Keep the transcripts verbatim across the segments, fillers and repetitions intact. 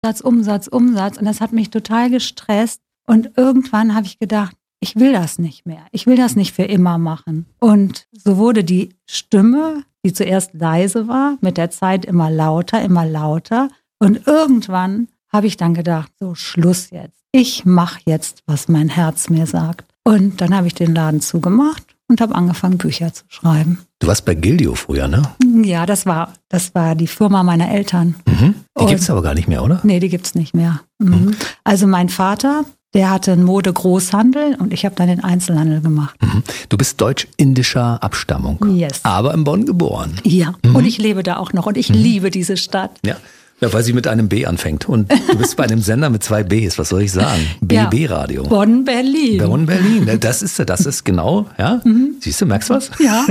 Umsatz, Umsatz, Umsatz. Und das hat mich total gestresst. Und irgendwann habe ich gedacht, ich will das nicht mehr. Ich will das nicht für immer machen. Und so wurde die Stimme, die zuerst leise war, mit der Zeit immer lauter, immer lauter. Und irgendwann habe ich dann gedacht, so Schluss jetzt. Ich mache jetzt, was mein Herz mir sagt. Und dann habe ich den Laden zugemacht und habe angefangen, Bücher zu schreiben. Du warst bei Gildio früher, ne? Ja, das war, das war die Firma meiner Eltern. Mhm. Die gibt es aber gar nicht mehr, oder? Nee, die gibt's nicht mehr. Mhm. Mhm. Also mein Vater, der hatte einen Mode-Großhandel und ich habe dann den Einzelhandel gemacht. Mhm. Du bist deutsch-indischer Abstammung, yes. aber in Bonn geboren. Ja, mhm. und ich lebe da auch noch und ich mhm. liebe diese Stadt. Ja. Ja, weil sie mit einem B anfängt. Und du bist bei einem Sender mit zwei Bs, was soll ich sagen? B B Radio. Ja, Bonn, Berlin. Bonn, Berlin. Das ist, das ist genau, ja. Mhm. Siehst du, merkst du was? Ja.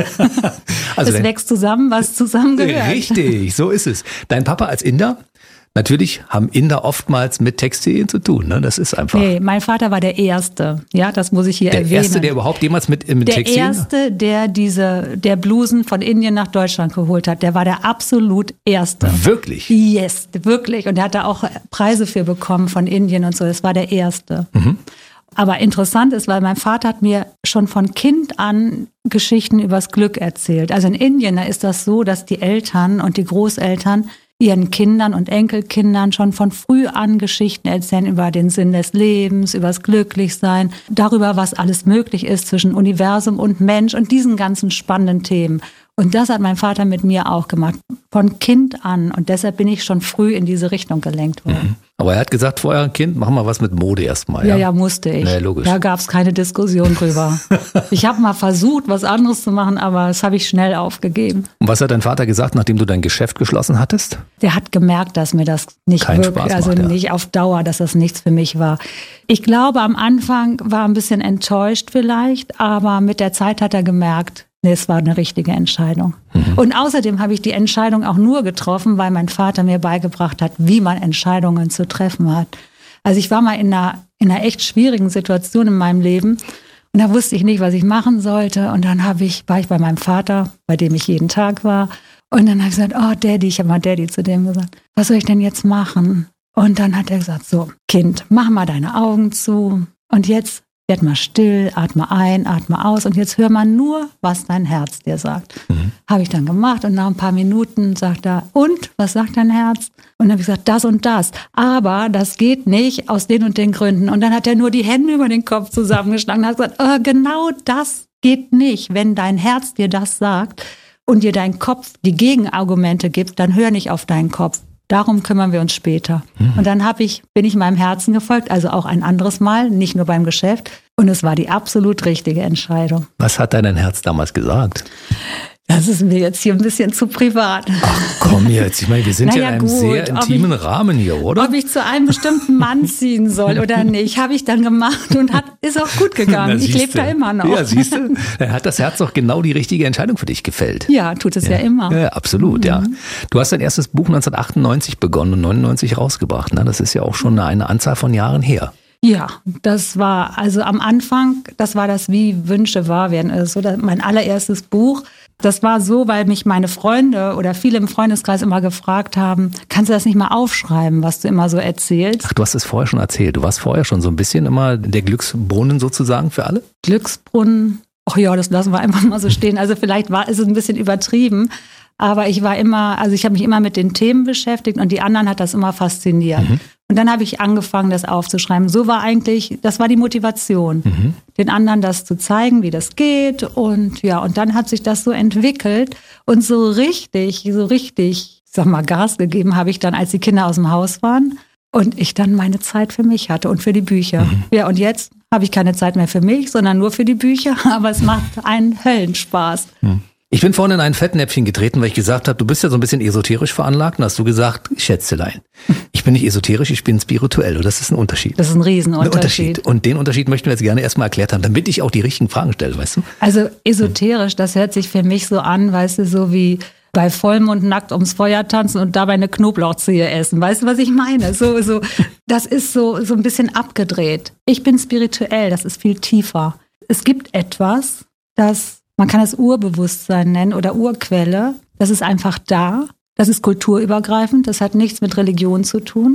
Also es wächst zusammen, was zusammengehört. Richtig, so ist es. Dein Papa als Inder? Natürlich haben Inder oftmals mit Textilien zu tun, ne? Das ist einfach. Nee, mein Vater war der Erste, ja, das muss ich hier der erwähnen. Der Erste, der überhaupt jemals mit, mit der Textilien? Der Erste, der diese, der Blusen von Indien nach Deutschland geholt hat, der war der absolut Erste. Wirklich? Yes, wirklich. Und er hat da auch Preise für bekommen von Indien und so, das war der Erste. Mhm. Aber interessant ist, weil mein Vater hat mir schon von Kind an Geschichten übers Glück erzählt. Also in Indien, da ist das so, dass die Eltern und die Großeltern ihren Kindern und Enkelkindern schon von früh an Geschichten erzählen über den Sinn des Lebens, über das Glücklichsein, darüber, was alles möglich ist zwischen Universum und Mensch und diesen ganzen spannenden Themen. Und das hat mein Vater mit mir auch gemacht, von Kind an. Und deshalb bin ich schon früh in diese Richtung gelenkt worden. Mhm. Aber er hat gesagt, vorher Kind, mach mal was mit Mode erstmal. Ja, ja, ja, musste ich. Nee, logisch. Da gab es keine Diskussion drüber. Ich habe mal versucht, was anderes zu machen, aber das habe ich schnell aufgegeben. Und was hat dein Vater gesagt, nachdem du dein Geschäft geschlossen hattest? Der hat gemerkt, dass mir das nicht Keinen wirklich, Spaß also macht, ja. nicht auf Dauer, dass das nichts für mich war. Ich glaube, am Anfang war er ein bisschen enttäuscht vielleicht, aber mit der Zeit hat er gemerkt, nee, es war eine richtige Entscheidung. Mhm. Und außerdem habe ich die Entscheidung auch nur getroffen, weil mein Vater mir beigebracht hat, wie man Entscheidungen zu treffen hat. Also ich war mal in einer, in einer echt schwierigen Situation in meinem Leben und da wusste ich nicht, was ich machen sollte. Und dann habe ich, war ich bei meinem Vater, bei dem ich jeden Tag war. Und dann habe ich gesagt, oh Daddy, ich habe mal Daddy zu dem gesagt, was soll ich denn jetzt machen? Und dann hat er gesagt, so Kind, mach mal deine Augen zu und jetzt werd mal still, atme ein, atme aus und jetzt hör mal nur, was dein Herz dir sagt. Mhm. Habe ich dann gemacht und nach ein paar Minuten sagt er, und, was sagt dein Herz? Und dann habe ich gesagt, das und das. Aber das geht nicht aus den und den Gründen. Und dann hat er nur die Hände über den Kopf zusammengeschlagen und hat gesagt, oh, genau das geht nicht. Wenn dein Herz dir das sagt und dir dein Kopf die Gegenargumente gibt, dann hör nicht auf deinen Kopf. Darum kümmern wir uns später. Mhm. Und dann hab ich, bin ich meinem Herzen gefolgt, also auch ein anderes Mal, nicht nur beim Geschäft. Und es war die absolut richtige Entscheidung. Was hat dein Herz damals gesagt? Das ist mir jetzt hier ein bisschen zu privat. Ach komm jetzt, ich meine, wir sind naja, ja in einem gut, sehr intimen ich, Rahmen hier, oder? Ob ich zu einem bestimmten Mann ziehen soll oder nicht, habe ich dann gemacht und hat, ist auch gut gegangen. Na, ich lebe da immer noch. Ja, siehst du, da hat das Herz doch genau die richtige Entscheidung für dich gefällt. Ja, tut es ja, ja immer. Ja, absolut, mhm. ja. Du hast dein erstes Buch neunzehnhundertachtundneunzig begonnen und neunundneunzig rausgebracht. Ne? Das ist ja auch schon eine Anzahl von Jahren her. Ja, das war, also am Anfang, das war das Wie Wünsche wahr werden. Also mein allererstes Buch. Das war so, weil mich meine Freunde oder viele im Freundeskreis immer gefragt haben, kannst du das nicht mal aufschreiben, was du immer so erzählst? Ach, du hast es vorher schon erzählt. Du warst vorher schon so ein bisschen immer der Glücksbrunnen sozusagen für alle? Glücksbrunnen, ach ja, das lassen wir einfach mal so stehen. Also vielleicht war, ist es ein bisschen übertrieben. Aber ich war immer, also ich habe mich immer mit den Themen beschäftigt und die anderen hat das immer fasziniert. Mhm. Und dann habe ich angefangen, das aufzuschreiben. So war eigentlich, das war die Motivation, mhm. den anderen das zu zeigen, wie das geht. Und ja, und dann hat sich das so entwickelt und so richtig, so richtig, ich sag mal, Gas gegeben habe ich dann, als die Kinder aus dem Haus waren und ich dann meine Zeit für mich hatte und für die Bücher. Mhm. Ja, und jetzt habe ich keine Zeit mehr für mich, sondern nur für die Bücher. Aber es macht einen Höllenspaß. Mhm. Ich bin vorhin in ein Fettnäpfchen getreten, weil ich gesagt habe, du bist ja so ein bisschen esoterisch veranlagt. Und hast du gesagt, Schätzelein, ich bin nicht esoterisch, ich bin spirituell. Und das ist ein Unterschied. Das ist ein Riesenunterschied. Ein Unterschied. Und den Unterschied möchten wir jetzt gerne erstmal erklärt haben, damit ich auch die richtigen Fragen stelle, weißt du? Also esoterisch, das hört sich für mich so an, weißt du, so wie bei Vollmond nackt ums Feuer tanzen und dabei eine Knoblauchzehe essen. Weißt du, was ich meine? So, so, das ist so, so ein bisschen abgedreht. Ich bin spirituell, das ist viel tiefer. Es gibt etwas, das man kann es Urbewusstsein nennen oder Urquelle. Das ist einfach da. Das ist kulturübergreifend. Das hat nichts mit Religion zu tun.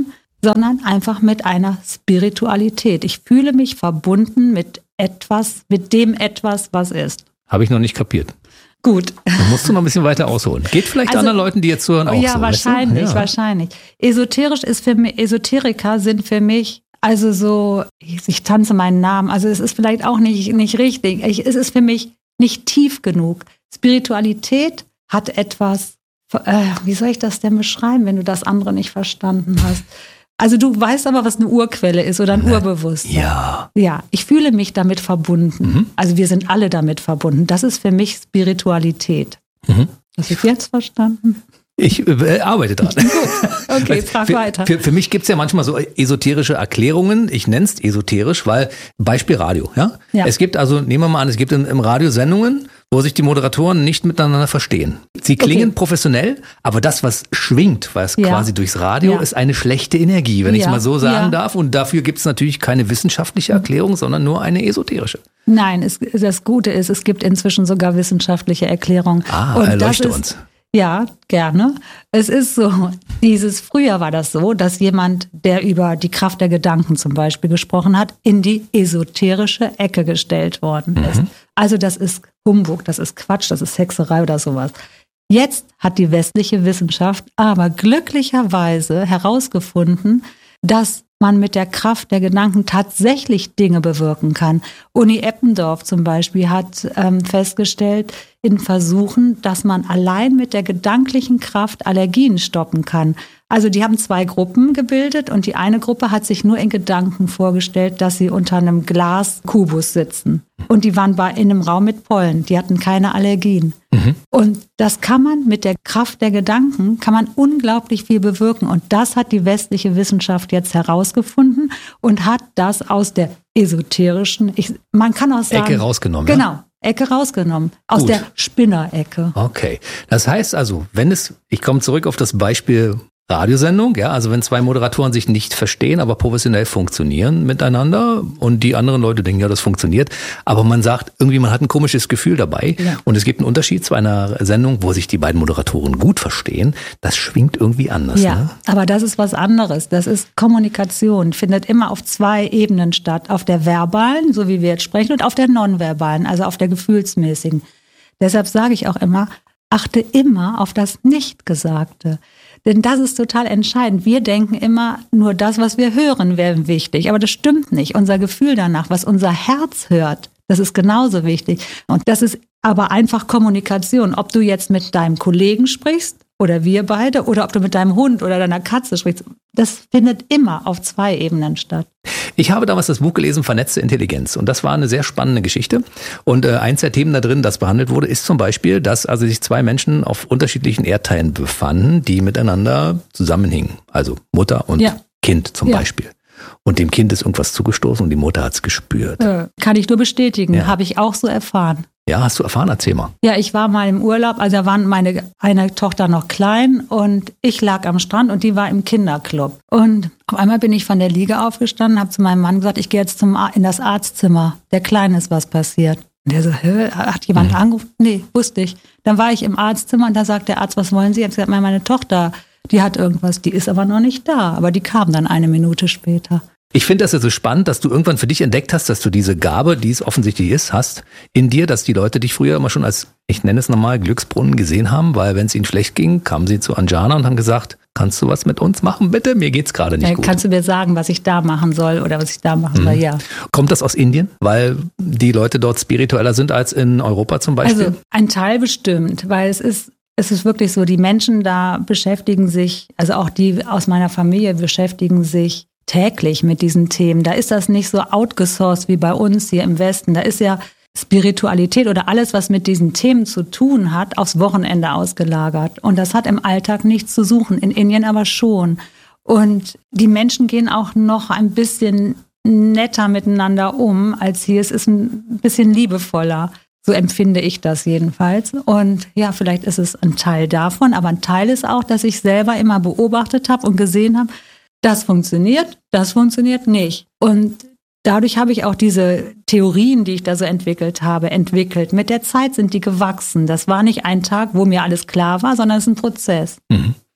sondern einfach mit einer Spiritualität. Ich fühle mich verbunden mit etwas, mit dem etwas, was ist. Habe ich noch nicht kapiert. Gut. Da musst du noch ein bisschen weiter ausholen. Geht vielleicht also, anderen Leuten, die jetzt zuhören, auch ja, so. Wahrscheinlich, weißt du? Ja, wahrscheinlich. Esoterisch ist für mich, Esoteriker sind für mich, also so, ich, ich tanze meinen Namen, also es ist vielleicht auch nicht, nicht richtig. Ich, es ist für mich nicht tief genug. Spiritualität hat etwas, äh, wie soll ich das denn beschreiben, wenn du das andere nicht verstanden hast? Also du weißt aber, was eine Urquelle ist oder ein ne, Urbewusstsein. Ja. Ja, ich fühle mich damit verbunden. Mhm. Also wir sind alle damit verbunden. Das ist für mich Spiritualität. Mhm. Hast du es jetzt verstanden? Ich äh, arbeite dran. Okay, frag für, weiter. Für, für mich gibt's ja manchmal so esoterische Erklärungen. Ich nenne es esoterisch, weil Beispiel Radio. Ja? Ja. Es gibt also, nehmen wir mal an, es gibt im, im Radio Sendungen, wo sich die Moderatoren nicht miteinander verstehen. Sie klingen okay. professionell, aber das, was schwingt, was ja. quasi durchs Radio, ja. ist eine schlechte Energie, wenn ja. ich es mal so sagen ja. darf. Und dafür gibt's natürlich keine wissenschaftliche Erklärung, sondern nur eine esoterische. Nein, es, das Gute ist, es gibt inzwischen sogar wissenschaftliche Erklärungen. Ah, und erleuchte das ist, uns. Ja, gerne. Es ist so, dieses, früher war das so, dass jemand, der über die Kraft der Gedanken zum Beispiel gesprochen hat, in die esoterische Ecke gestellt worden ist. Mhm. Also das ist Humbug, das ist Quatsch, das ist Hexerei oder sowas. Jetzt hat die westliche Wissenschaft aber glücklicherweise herausgefunden, dass man mit der Kraft der Gedanken tatsächlich Dinge bewirken kann. Uni Eppendorf zum Beispiel hat ähm, festgestellt in Versuchen, dass man allein mit der gedanklichen Kraft Allergien stoppen kann. Also die haben zwei Gruppen gebildet und die eine Gruppe hat sich nur in Gedanken vorgestellt, dass sie unter einem Glaskubus sitzen. Und die waren bei, in einem Raum mit Pollen, die hatten keine Allergien. Mhm. Und das kann man mit der Kraft der Gedanken, kann man unglaublich viel bewirken. Und das hat die westliche Wissenschaft jetzt herausgefunden und hat das aus der esoterischen, ich, man kann auch sagen, Ecke rausgenommen. Genau. Ja? Ecke rausgenommen, aus Gut. der Spinnerecke. Okay, das heißt also, wenn es, ich komme zurück auf das Beispiel Radiosendung, ja, also wenn zwei Moderatoren sich nicht verstehen, aber professionell funktionieren miteinander und die anderen Leute denken, ja, das funktioniert, aber man sagt, irgendwie man hat ein komisches Gefühl dabei ja. und es gibt einen Unterschied zu einer Sendung, wo sich die beiden Moderatoren gut verstehen, das schwingt irgendwie anders. Ja, ne? Aber das ist was anderes, das ist Kommunikation, findet immer auf zwei Ebenen statt, auf der verbalen, so wie wir jetzt sprechen, und auf der nonverbalen, also auf der gefühlsmäßigen. Deshalb sage ich auch immer, achte immer auf das Nichtgesagte. Denn das ist total entscheidend. Wir denken immer, nur das, was wir hören, wäre wichtig. Aber das stimmt nicht. Unser Gefühl danach, was unser Herz hört, das ist genauso wichtig. Und das ist aber einfach Kommunikation. Ob du jetzt mit deinem Kollegen sprichst oder wir beide oder ob du mit deinem Hund oder deiner Katze sprichst, das findet immer auf zwei Ebenen statt. Ich habe damals das Buch gelesen, Vernetzte Intelligenz. Und das war eine sehr spannende Geschichte. Und äh, eins der Themen da drin, das behandelt wurde, ist zum Beispiel, dass also sich zwei Menschen auf unterschiedlichen Erdteilen befanden, die miteinander zusammenhingen. Also Mutter und ja. Kind zum ja. Beispiel. Und dem Kind ist irgendwas zugestoßen und die Mutter hat es gespürt. Äh, kann ich nur bestätigen, ja. habe ich auch so erfahren. Ja, hast du erfahren? Erzähl mal. Ja, ich war mal im Urlaub, also da war meine eine Tochter noch klein und ich lag am Strand und die war im Kinderclub. Und auf einmal bin ich von der Liege aufgestanden, habe zu meinem Mann gesagt, ich gehe jetzt zum in das Arztzimmer. Der Kleine ist was passiert. Und der so, hä, hat jemand mhm. angerufen? Nee, wusste ich. Dann war ich im Arztzimmer und da sagt der Arzt, was wollen Sie? Ich habe gesagt, meine Tochter, die hat irgendwas, die ist aber noch nicht da. Aber die kam dann eine Minute später. Ich finde das ja so spannend, dass du irgendwann für dich entdeckt hast, dass du diese Gabe, die es offensichtlich ist, hast in dir, dass die Leute dich früher immer schon als, ich nenne es nochmal, Glücksbrunnen gesehen haben, weil wenn es ihnen schlecht ging, kamen sie zu Anjana und haben gesagt, kannst du was mit uns machen, bitte? Mir geht's gerade nicht ja, gut. Kannst du mir sagen, was ich da machen soll oder was ich da machen soll, mhm. ja. Kommt das aus Indien, weil die Leute dort spiritueller sind als in Europa zum Beispiel? Also ein Teil bestimmt, weil es ist Es ist wirklich so, die Menschen da beschäftigen sich, also auch die aus meiner Familie beschäftigen sich täglich mit diesen Themen. Da ist das nicht so outgesourced wie bei uns hier im Westen. Da ist ja Spiritualität oder alles, was mit diesen Themen zu tun hat, aufs Wochenende ausgelagert. Und das hat im Alltag nichts zu suchen, in Indien aber schon. Und die Menschen gehen auch noch ein bisschen netter miteinander um als hier. Es ist ein bisschen liebevoller. So empfinde ich das jedenfalls. Und ja, vielleicht ist es ein Teil davon, aber ein Teil ist auch, dass ich selber immer beobachtet habe und gesehen habe, das funktioniert, das funktioniert nicht. Und dadurch habe ich auch diese Theorien, die ich da so entwickelt habe, entwickelt. Mit der Zeit sind die gewachsen. Das war nicht ein Tag, wo mir alles klar war, sondern es ist ein Prozess. Mhm.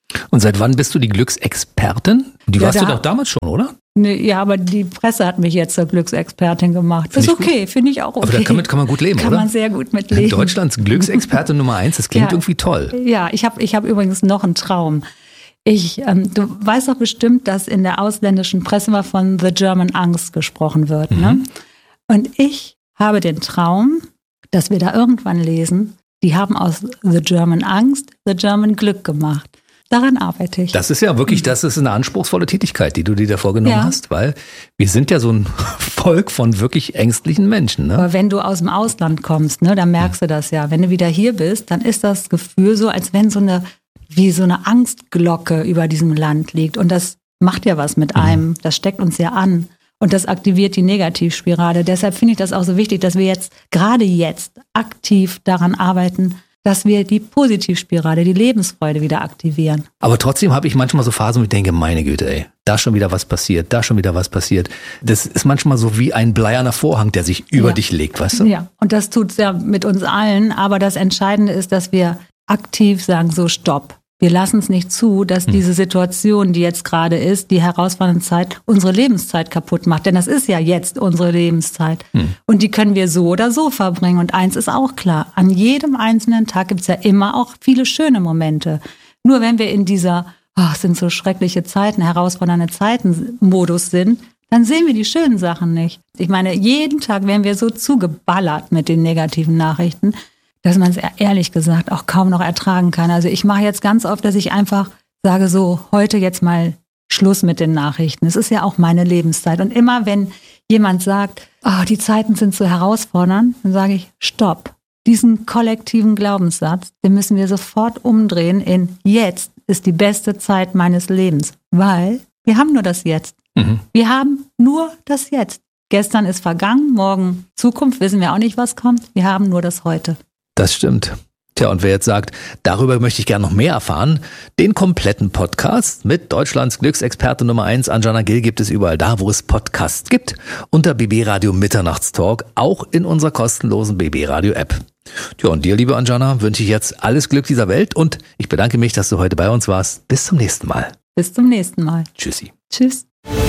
Und seit wann bist du die Glücksexpertin? Die ja, warst da, du doch damals schon, oder? Ne, ja, aber die Presse hat mich jetzt zur Glücksexpertin gemacht. Find ist okay, finde ich auch okay. Aber damit kann man gut leben, kann oder? Kann man sehr gut mitleben. Deutschlands Glücksexpertin Nummer eins, das klingt ja, irgendwie toll. Ja, ich habe ich hab übrigens noch einen Traum. Ich, ähm, du weißt doch bestimmt, dass in der ausländischen Presse mal von The German Angst gesprochen wird. Mhm. Ne? Und ich habe den Traum, dass wir da irgendwann lesen, die haben aus The German Angst The German Glück gemacht. Daran arbeite ich. Das ist ja wirklich, das ist eine anspruchsvolle Tätigkeit, die du dir da vorgenommen ja. hast, weil wir sind ja so ein Volk von wirklich ängstlichen Menschen. Ne? Aber wenn du aus dem Ausland kommst, ne, dann merkst du das ja. Wenn du wieder hier bist, dann ist das Gefühl so, als wenn so eine, wie so eine Angstglocke über diesem Land liegt. Und das macht ja was mit einem. Das steckt uns ja an. Und das aktiviert die Negativspirale. Deshalb finde ich das auch so wichtig, dass wir jetzt, gerade jetzt, aktiv daran arbeiten, dass wir die Positivspirale, die Lebensfreude wieder aktivieren. Aber trotzdem habe ich manchmal so Phasen, wo ich denke, meine Güte, ey, da schon wieder was passiert, da schon wieder was passiert. Das ist manchmal so wie ein bleierner Vorhang, der sich über ja. dich legt, weißt du? Ja, und das tut's ja mit uns allen. Aber das Entscheidende ist, dass wir aktiv sagen, so stopp. Wir lassen es nicht zu, dass hm. diese Situation, die jetzt gerade ist, die herausfordernde Zeit, unsere Lebenszeit kaputt macht. Denn das ist ja jetzt unsere Lebenszeit. Hm. Und die können wir so oder so verbringen. Und eins ist auch klar, an jedem einzelnen Tag gibt es ja immer auch viele schöne Momente. Nur wenn wir in dieser, ach, sind so schreckliche Zeiten, herausfordernde Zeiten Modus sind, dann sehen wir die schönen Sachen nicht. Ich meine, jeden Tag werden wir so zugeballert mit den negativen Nachrichten, dass man es ehrlich gesagt auch kaum noch ertragen kann. Also ich mache jetzt ganz oft, dass ich einfach sage so, heute jetzt mal Schluss mit den Nachrichten. Es ist ja auch meine Lebenszeit. Und immer wenn jemand sagt, oh, die Zeiten sind so herausfordernd, dann sage ich, stopp. Diesen kollektiven Glaubenssatz, den müssen wir sofort umdrehen in jetzt ist die beste Zeit meines Lebens. Weil wir haben nur das Jetzt. Mhm. Wir haben nur das Jetzt. Gestern ist vergangen, morgen Zukunft, wissen wir auch nicht, was kommt. Wir haben nur das Heute. Das stimmt. Tja, und wer jetzt sagt, darüber möchte ich gerne noch mehr erfahren, den kompletten Podcast mit Deutschlands Glücksexperte Nummer eins, Anjana Gill, gibt es überall da, wo es Podcasts gibt, unter B B Radio Mitternachtstalk, auch in unserer kostenlosen B B Radio App. Tja, und dir, liebe Anjana, wünsche ich jetzt alles Glück dieser Welt und ich bedanke mich, dass du heute bei uns warst. Bis zum nächsten Mal. Bis zum nächsten Mal. Tschüssi. Tschüss.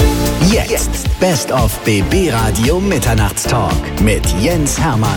Jetzt Best of B B Radio Mitternachtstalk mit Jens Hermann.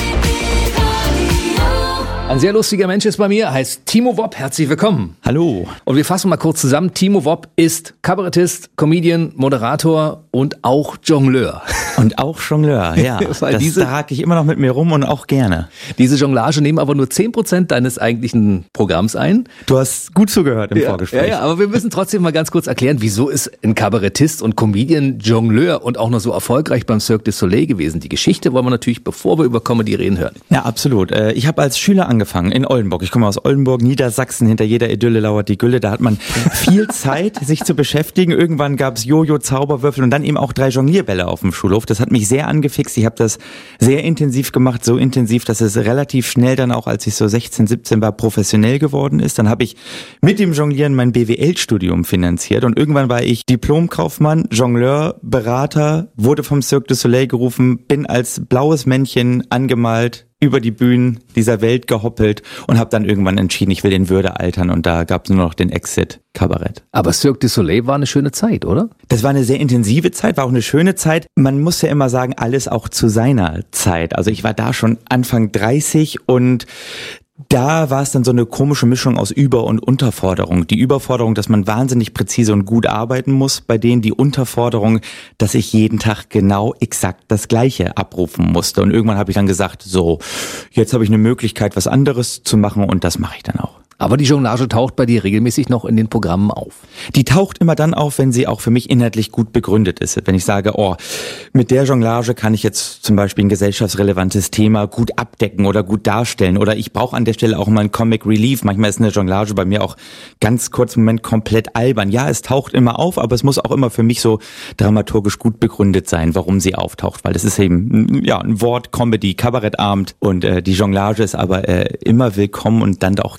Ein sehr lustiger Mensch ist bei mir, heißt Timo Wopp. Herzlich willkommen. Hallo. Und wir fassen mal kurz zusammen. Timo Wopp ist Kabarettist, Comedian, Moderator und auch Jongleur. Und auch Jongleur, ja. Das diese, trage ich immer noch mit mir rum und auch gerne. Diese Jonglage nehmen aber nur zehn Prozent deines eigentlichen Programms ein. Du hast gut zugehört im ja, Vorgespräch. Ja, ja, aber wir müssen trotzdem mal ganz kurz erklären, wieso ist ein Kabarettist und Comedian Jongleur und auch noch so erfolgreich beim Cirque du Soleil gewesen. Die Geschichte wollen wir natürlich, bevor wir über Comedy reden, hören. Ja, absolut. Ich habe als Schüler angefangen. Angefangen in Oldenburg. Ich komme aus Oldenburg, Niedersachsen. Hinter jeder Idylle lauert die Gülle. Da hat man viel Zeit, sich zu beschäftigen. Irgendwann gab es Jojo, Zauberwürfel und dann eben auch drei Jonglierbälle auf dem Schulhof. Das hat mich sehr angefixt. Ich habe das sehr intensiv gemacht, so intensiv, dass es relativ schnell dann auch, als ich so sechzehn, siebzehn war, professionell geworden ist. Dann habe ich mit dem Jonglieren mein B W L-Studium finanziert und irgendwann war ich Diplomkaufmann, Jongleur, Berater, wurde vom Cirque du Soleil gerufen, bin als blaues Männchen angemalt, über die Bühnen dieser Welt gehoppelt und habe dann irgendwann entschieden, ich will in Würde altern und da gab es nur noch den Exit Kabarett. Aber Cirque du Soleil war eine schöne Zeit, oder? Das war eine sehr intensive Zeit, war auch eine schöne Zeit. Man muss ja immer sagen, alles auch zu seiner Zeit. Also ich war da schon Anfang dreißig und da war es dann so eine komische Mischung aus Über- und Unterforderung. Die Überforderung, dass man wahnsinnig präzise und gut arbeiten muss, bei denen die Unterforderung, dass ich jeden Tag genau exakt das Gleiche abrufen musste. Und irgendwann habe ich dann gesagt, so, jetzt habe ich eine Möglichkeit, was anderes zu machen und das mache ich dann auch. Aber die Jonglage taucht bei dir regelmäßig noch in den Programmen auf. Die taucht immer dann auf, wenn sie auch für mich inhaltlich gut begründet ist. Wenn ich sage, oh, mit der Jonglage kann ich jetzt zum Beispiel ein gesellschaftsrelevantes Thema gut abdecken oder gut darstellen. Oder ich brauche an der Stelle auch mal ein Comic Relief. Manchmal ist eine Jonglage bei mir auch ganz kurz im Moment komplett albern. Ja, es taucht immer auf, aber es muss auch immer für mich so dramaturgisch gut begründet sein, warum sie auftaucht. Weil das ist eben ja ein Wort, Comedy, Kabarettabend und äh, die Jonglage ist aber äh, immer willkommen und dann auch gern gesehen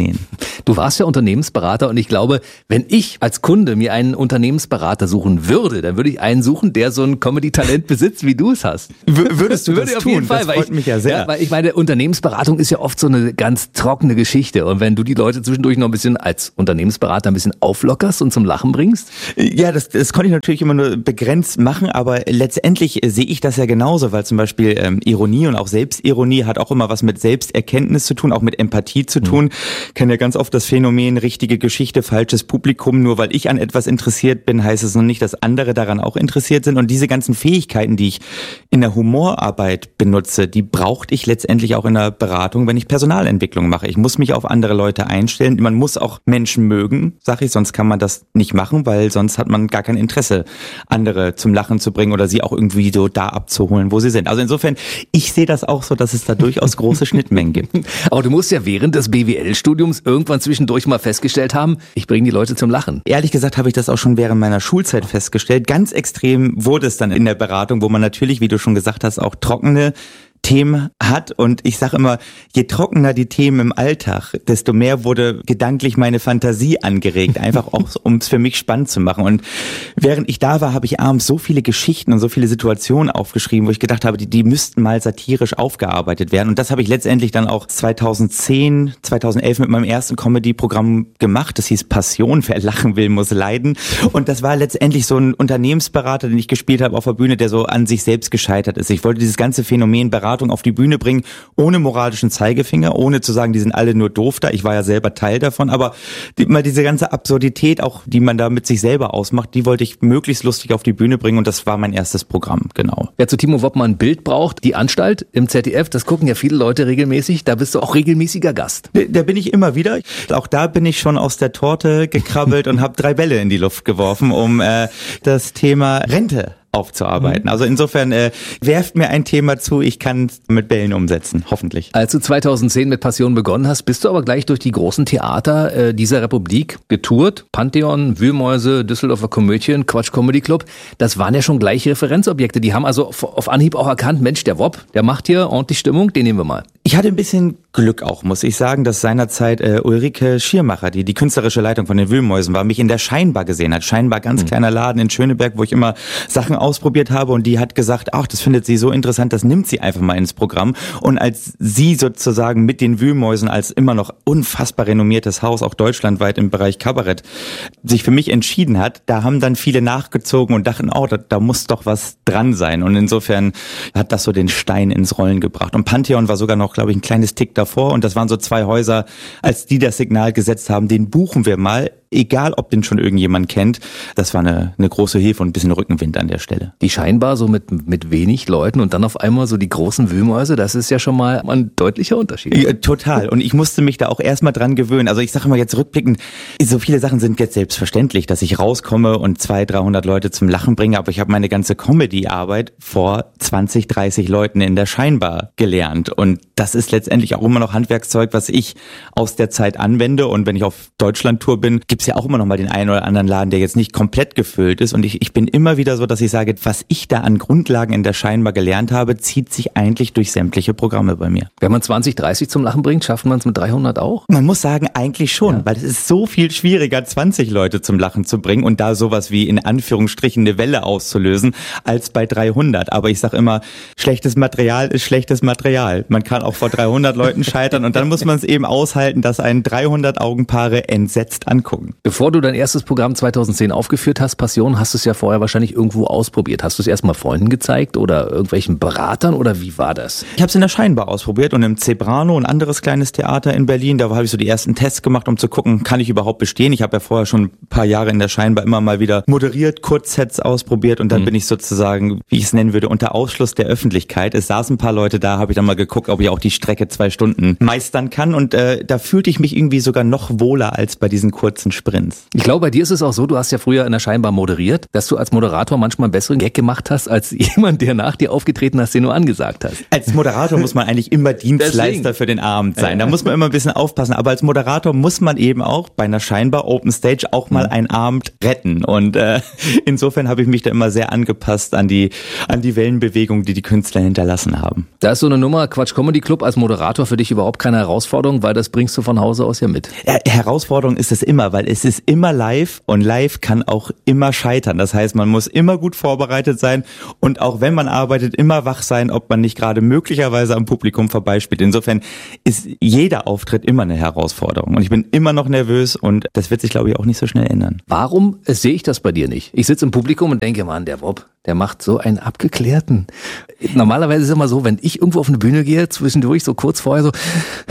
sehen. Du warst ja Unternehmensberater und ich glaube, wenn ich als Kunde mir einen Unternehmensberater suchen würde, dann würde ich einen suchen, der so ein Comedy-Talent besitzt, wie du es hast. W- würdest du Würde das auf tun? jeden Fall, das weil freut ich, mich ja sehr. Ja, weil ich meine, Unternehmensberatung ist ja oft so eine ganz trockene Geschichte und wenn du die Leute zwischendurch noch ein bisschen als Unternehmensberater ein bisschen auflockerst und zum Lachen bringst. Ja, das, das konnte ich natürlich immer nur begrenzt machen, aber letztendlich äh, sehe ich das ja genauso, weil zum Beispiel ähm, Ironie und auch Selbstironie hat auch immer was mit Selbsterkenntnis zu tun, auch mit Empathie zu tun. Ich kenne ja ganz oft das Phänomen richtige Geschichte, falsches Publikum. Nur weil ich an etwas interessiert bin, heißt es noch nicht, dass andere daran auch interessiert sind. Und diese ganzen Fähigkeiten, die ich in der Humorarbeit benutze, die brauchte ich letztendlich auch in der Beratung, wenn ich Personalentwicklung mache. Ich muss mich auf andere Leute einstellen. Man muss auch Menschen mögen, sag ich, sonst kann man das nicht machen, weil sonst hat man gar kein Interesse, andere zum Lachen zu bringen oder sie auch irgendwie so da abzuholen, wo sie sind. Also insofern, ich sehe das auch so, dass es da durchaus große Schnittmengen gibt. Aber du musst ja während des B W L-Studiums irgendwann zwischendurch mal festgestellt haben, ich bringe die Leute zum Lachen. Ehrlich gesagt habe ich das auch schon während meiner Schulzeit festgestellt. Ganz extrem wurde es dann in der Beratung, wo man natürlich, wie du schon gesagt hast, auch trockene Themen hat. Und ich sage immer, je trockener die Themen im Alltag, desto mehr wurde gedanklich meine Fantasie angeregt, einfach auch, um es für mich spannend zu machen. Und während ich da war, habe ich abends so viele Geschichten und so viele Situationen aufgeschrieben, wo ich gedacht habe, die, die müssten mal satirisch aufgearbeitet werden. Und das habe ich letztendlich dann auch zweitausendzehn, zweitausendelf mit meinem ersten Comedy-Programm gemacht. Das hieß Passion, wer lachen will, muss leiden. Und das war letztendlich so ein Unternehmensberater, den ich gespielt habe auf der Bühne, der so an sich selbst gescheitert ist. Ich wollte dieses ganze Phänomen Beratung auf die Bühne bringen, ohne moralischen Zeigefinger, ohne zu sagen, die sind alle nur doof da. Ich war ja selber Teil davon, aber die, mal diese ganze Absurdität, auch die man da mit sich selber ausmacht, die wollte ich möglichst lustig auf die Bühne bringen und das war mein erstes Programm, genau. Wer zu Timo Woppmann ein Bild braucht, die Anstalt im Z D F, das gucken ja viele Leute regelmäßig, da bist du auch regelmäßiger Gast. Da, da bin ich immer wieder. Auch da bin ich schon aus der Torte gekrabbelt und habe drei Bälle in die Luft geworfen, um äh, das Thema Rente aufzuarbeiten. Also insofern äh, werft mir ein Thema zu, ich kann es mit Bällen umsetzen, hoffentlich. Als du zweitausendzehn mit Passion begonnen hast, bist du aber gleich durch die großen Theater äh, dieser Republik getourt. Pantheon, Wühlmäuse, Düsseldorfer Komödien, Quatsch Comedy Club. Das waren ja schon gleich Referenzobjekte. Die haben also auf, auf Anhieb auch erkannt, Mensch, der Wopp, der macht hier ordentlich Stimmung, den nehmen wir mal. Ich hatte ein bisschen Glück auch, muss ich sagen, dass seinerzeit äh, Ulrike Schiermacher, die die künstlerische Leitung von den Wühlmäusen war, mich in der Scheinbar gesehen hat. Scheinbar ganz mhm. kleiner Laden in Schöneberg, wo ich immer Sachen ausprobiert habe und die hat gesagt, ach, das findet sie so interessant, das nimmt sie einfach mal ins Programm. Und als sie sozusagen mit den Wühlmäusen als immer noch unfassbar renommiertes Haus, auch deutschlandweit im Bereich Kabarett, sich für mich entschieden hat, da haben dann viele nachgezogen und dachten, oh, da, da muss doch was dran sein. Und insofern hat das so den Stein ins Rollen gebracht. Und Pantheon war sogar noch, glaube ich, ein kleines Tick davor und das waren so zwei Häuser, als die das Signal gesetzt haben, den buchen wir mal, egal ob den schon irgendjemand kennt. Das war eine, eine große Hilfe und ein bisschen Rückenwind an der Stelle. Die Scheinbar so mit, mit wenig Leuten und dann auf einmal so die großen Wühlmäuse, das ist ja schon mal ein deutlicher Unterschied. Ja, total. Und ich musste mich da auch erstmal dran gewöhnen. Also ich sage mal jetzt rückblickend, so viele Sachen sind jetzt selbstverständlich, dass ich rauskomme und zweihundert, dreihundert Leute zum Lachen bringe, aber ich habe meine ganze Comedy-Arbeit vor zwanzig, dreißig Leuten in der Scheinbar gelernt und das ist letztendlich auch immer noch Handwerkszeug, was ich aus der Zeit anwende und wenn ich auf Deutschland-Tour bin, gibt's ja auch immer noch mal den einen oder anderen Laden, der jetzt nicht komplett gefüllt ist und ich, ich bin immer wieder so, dass ich sage, was ich da an Grundlagen in der Scheinbar gelernt habe, zieht sich eigentlich durch sämtliche Programme bei mir. Wenn man zwanzig, dreißig zum Lachen bringt, schafft man es mit dreihundert auch? Man muss sagen, eigentlich schon, ja. Weil es ist so viel schwieriger, zwanzig Leute zum Lachen zu bringen und da sowas wie in Anführungsstrichen eine Welle auszulösen, als bei dreihundert. Aber ich sage immer, schlechtes Material ist schlechtes Material. Man kann auch vor dreihundert Leuten scheitern und dann muss man es eben aushalten, dass einen dreihundert Augenpaare entsetzt angucken. Bevor du dein erstes Programm zweitausendzehn aufgeführt hast, Passion, hast du es ja vorher wahrscheinlich irgendwo ausprobiert. Hast du es erstmal Freunden gezeigt oder irgendwelchen Beratern oder wie war das? Ich habe es in der Scheinbar ausprobiert und im Zebrano, ein anderes kleines Theater in Berlin, da habe ich so die ersten Tests gemacht, um zu gucken, kann ich überhaupt bestehen? Ich habe ja vorher schon ein paar Jahre in der Scheinbar immer mal wieder moderiert, Kurzsets ausprobiert und dann mhm. bin ich sozusagen, wie ich es nennen würde, unter Ausschluss der Öffentlichkeit. Es saßen ein paar Leute da, habe ich dann mal geguckt, ob ich auch die Strecke zwei Stunden meistern kann und äh, da fühlte ich mich irgendwie sogar noch wohler als bei diesen kurzen Sprints. Ich glaube, bei dir ist es auch so, du hast ja früher in der Scheinbar moderiert, dass du als Moderator manchmal einen besseren Gag gemacht hast, als jemand, der nach dir aufgetreten hast, den du angesagt hast. Als Moderator muss man eigentlich immer Dienstleister Deswegen. für den Abend sein. Da muss man immer ein bisschen aufpassen. Aber als Moderator muss man eben auch bei einer Scheinbar Open Stage auch mal einen Abend retten. Und äh, insofern habe ich mich da immer sehr angepasst an die, an die Wellenbewegung, die die Künstler hinterlassen haben. Da ist so eine Nummer Quatsch Comedy Club als Moderator für dich überhaupt keine Herausforderung, weil das bringst du von Hause aus ja mit. Ja, Herausforderung ist es immer, weil es ist immer live und live kann auch immer scheitern. Das heißt, man muss immer gut vorbereitet sein und auch wenn man arbeitet, immer wach sein, ob man nicht gerade möglicherweise am Publikum vorbeispielt. Insofern ist jeder Auftritt immer eine Herausforderung und ich bin immer noch nervös und das wird sich, glaube ich, auch nicht so schnell ändern. Warum sehe ich das bei dir nicht? Ich sitze im Publikum und denke, Mann, der Bob, der macht so einen abgeklärten. Normalerweise ist es immer so, wenn ich irgendwo auf eine Bühne gehe, zwischendurch so kurz vorher so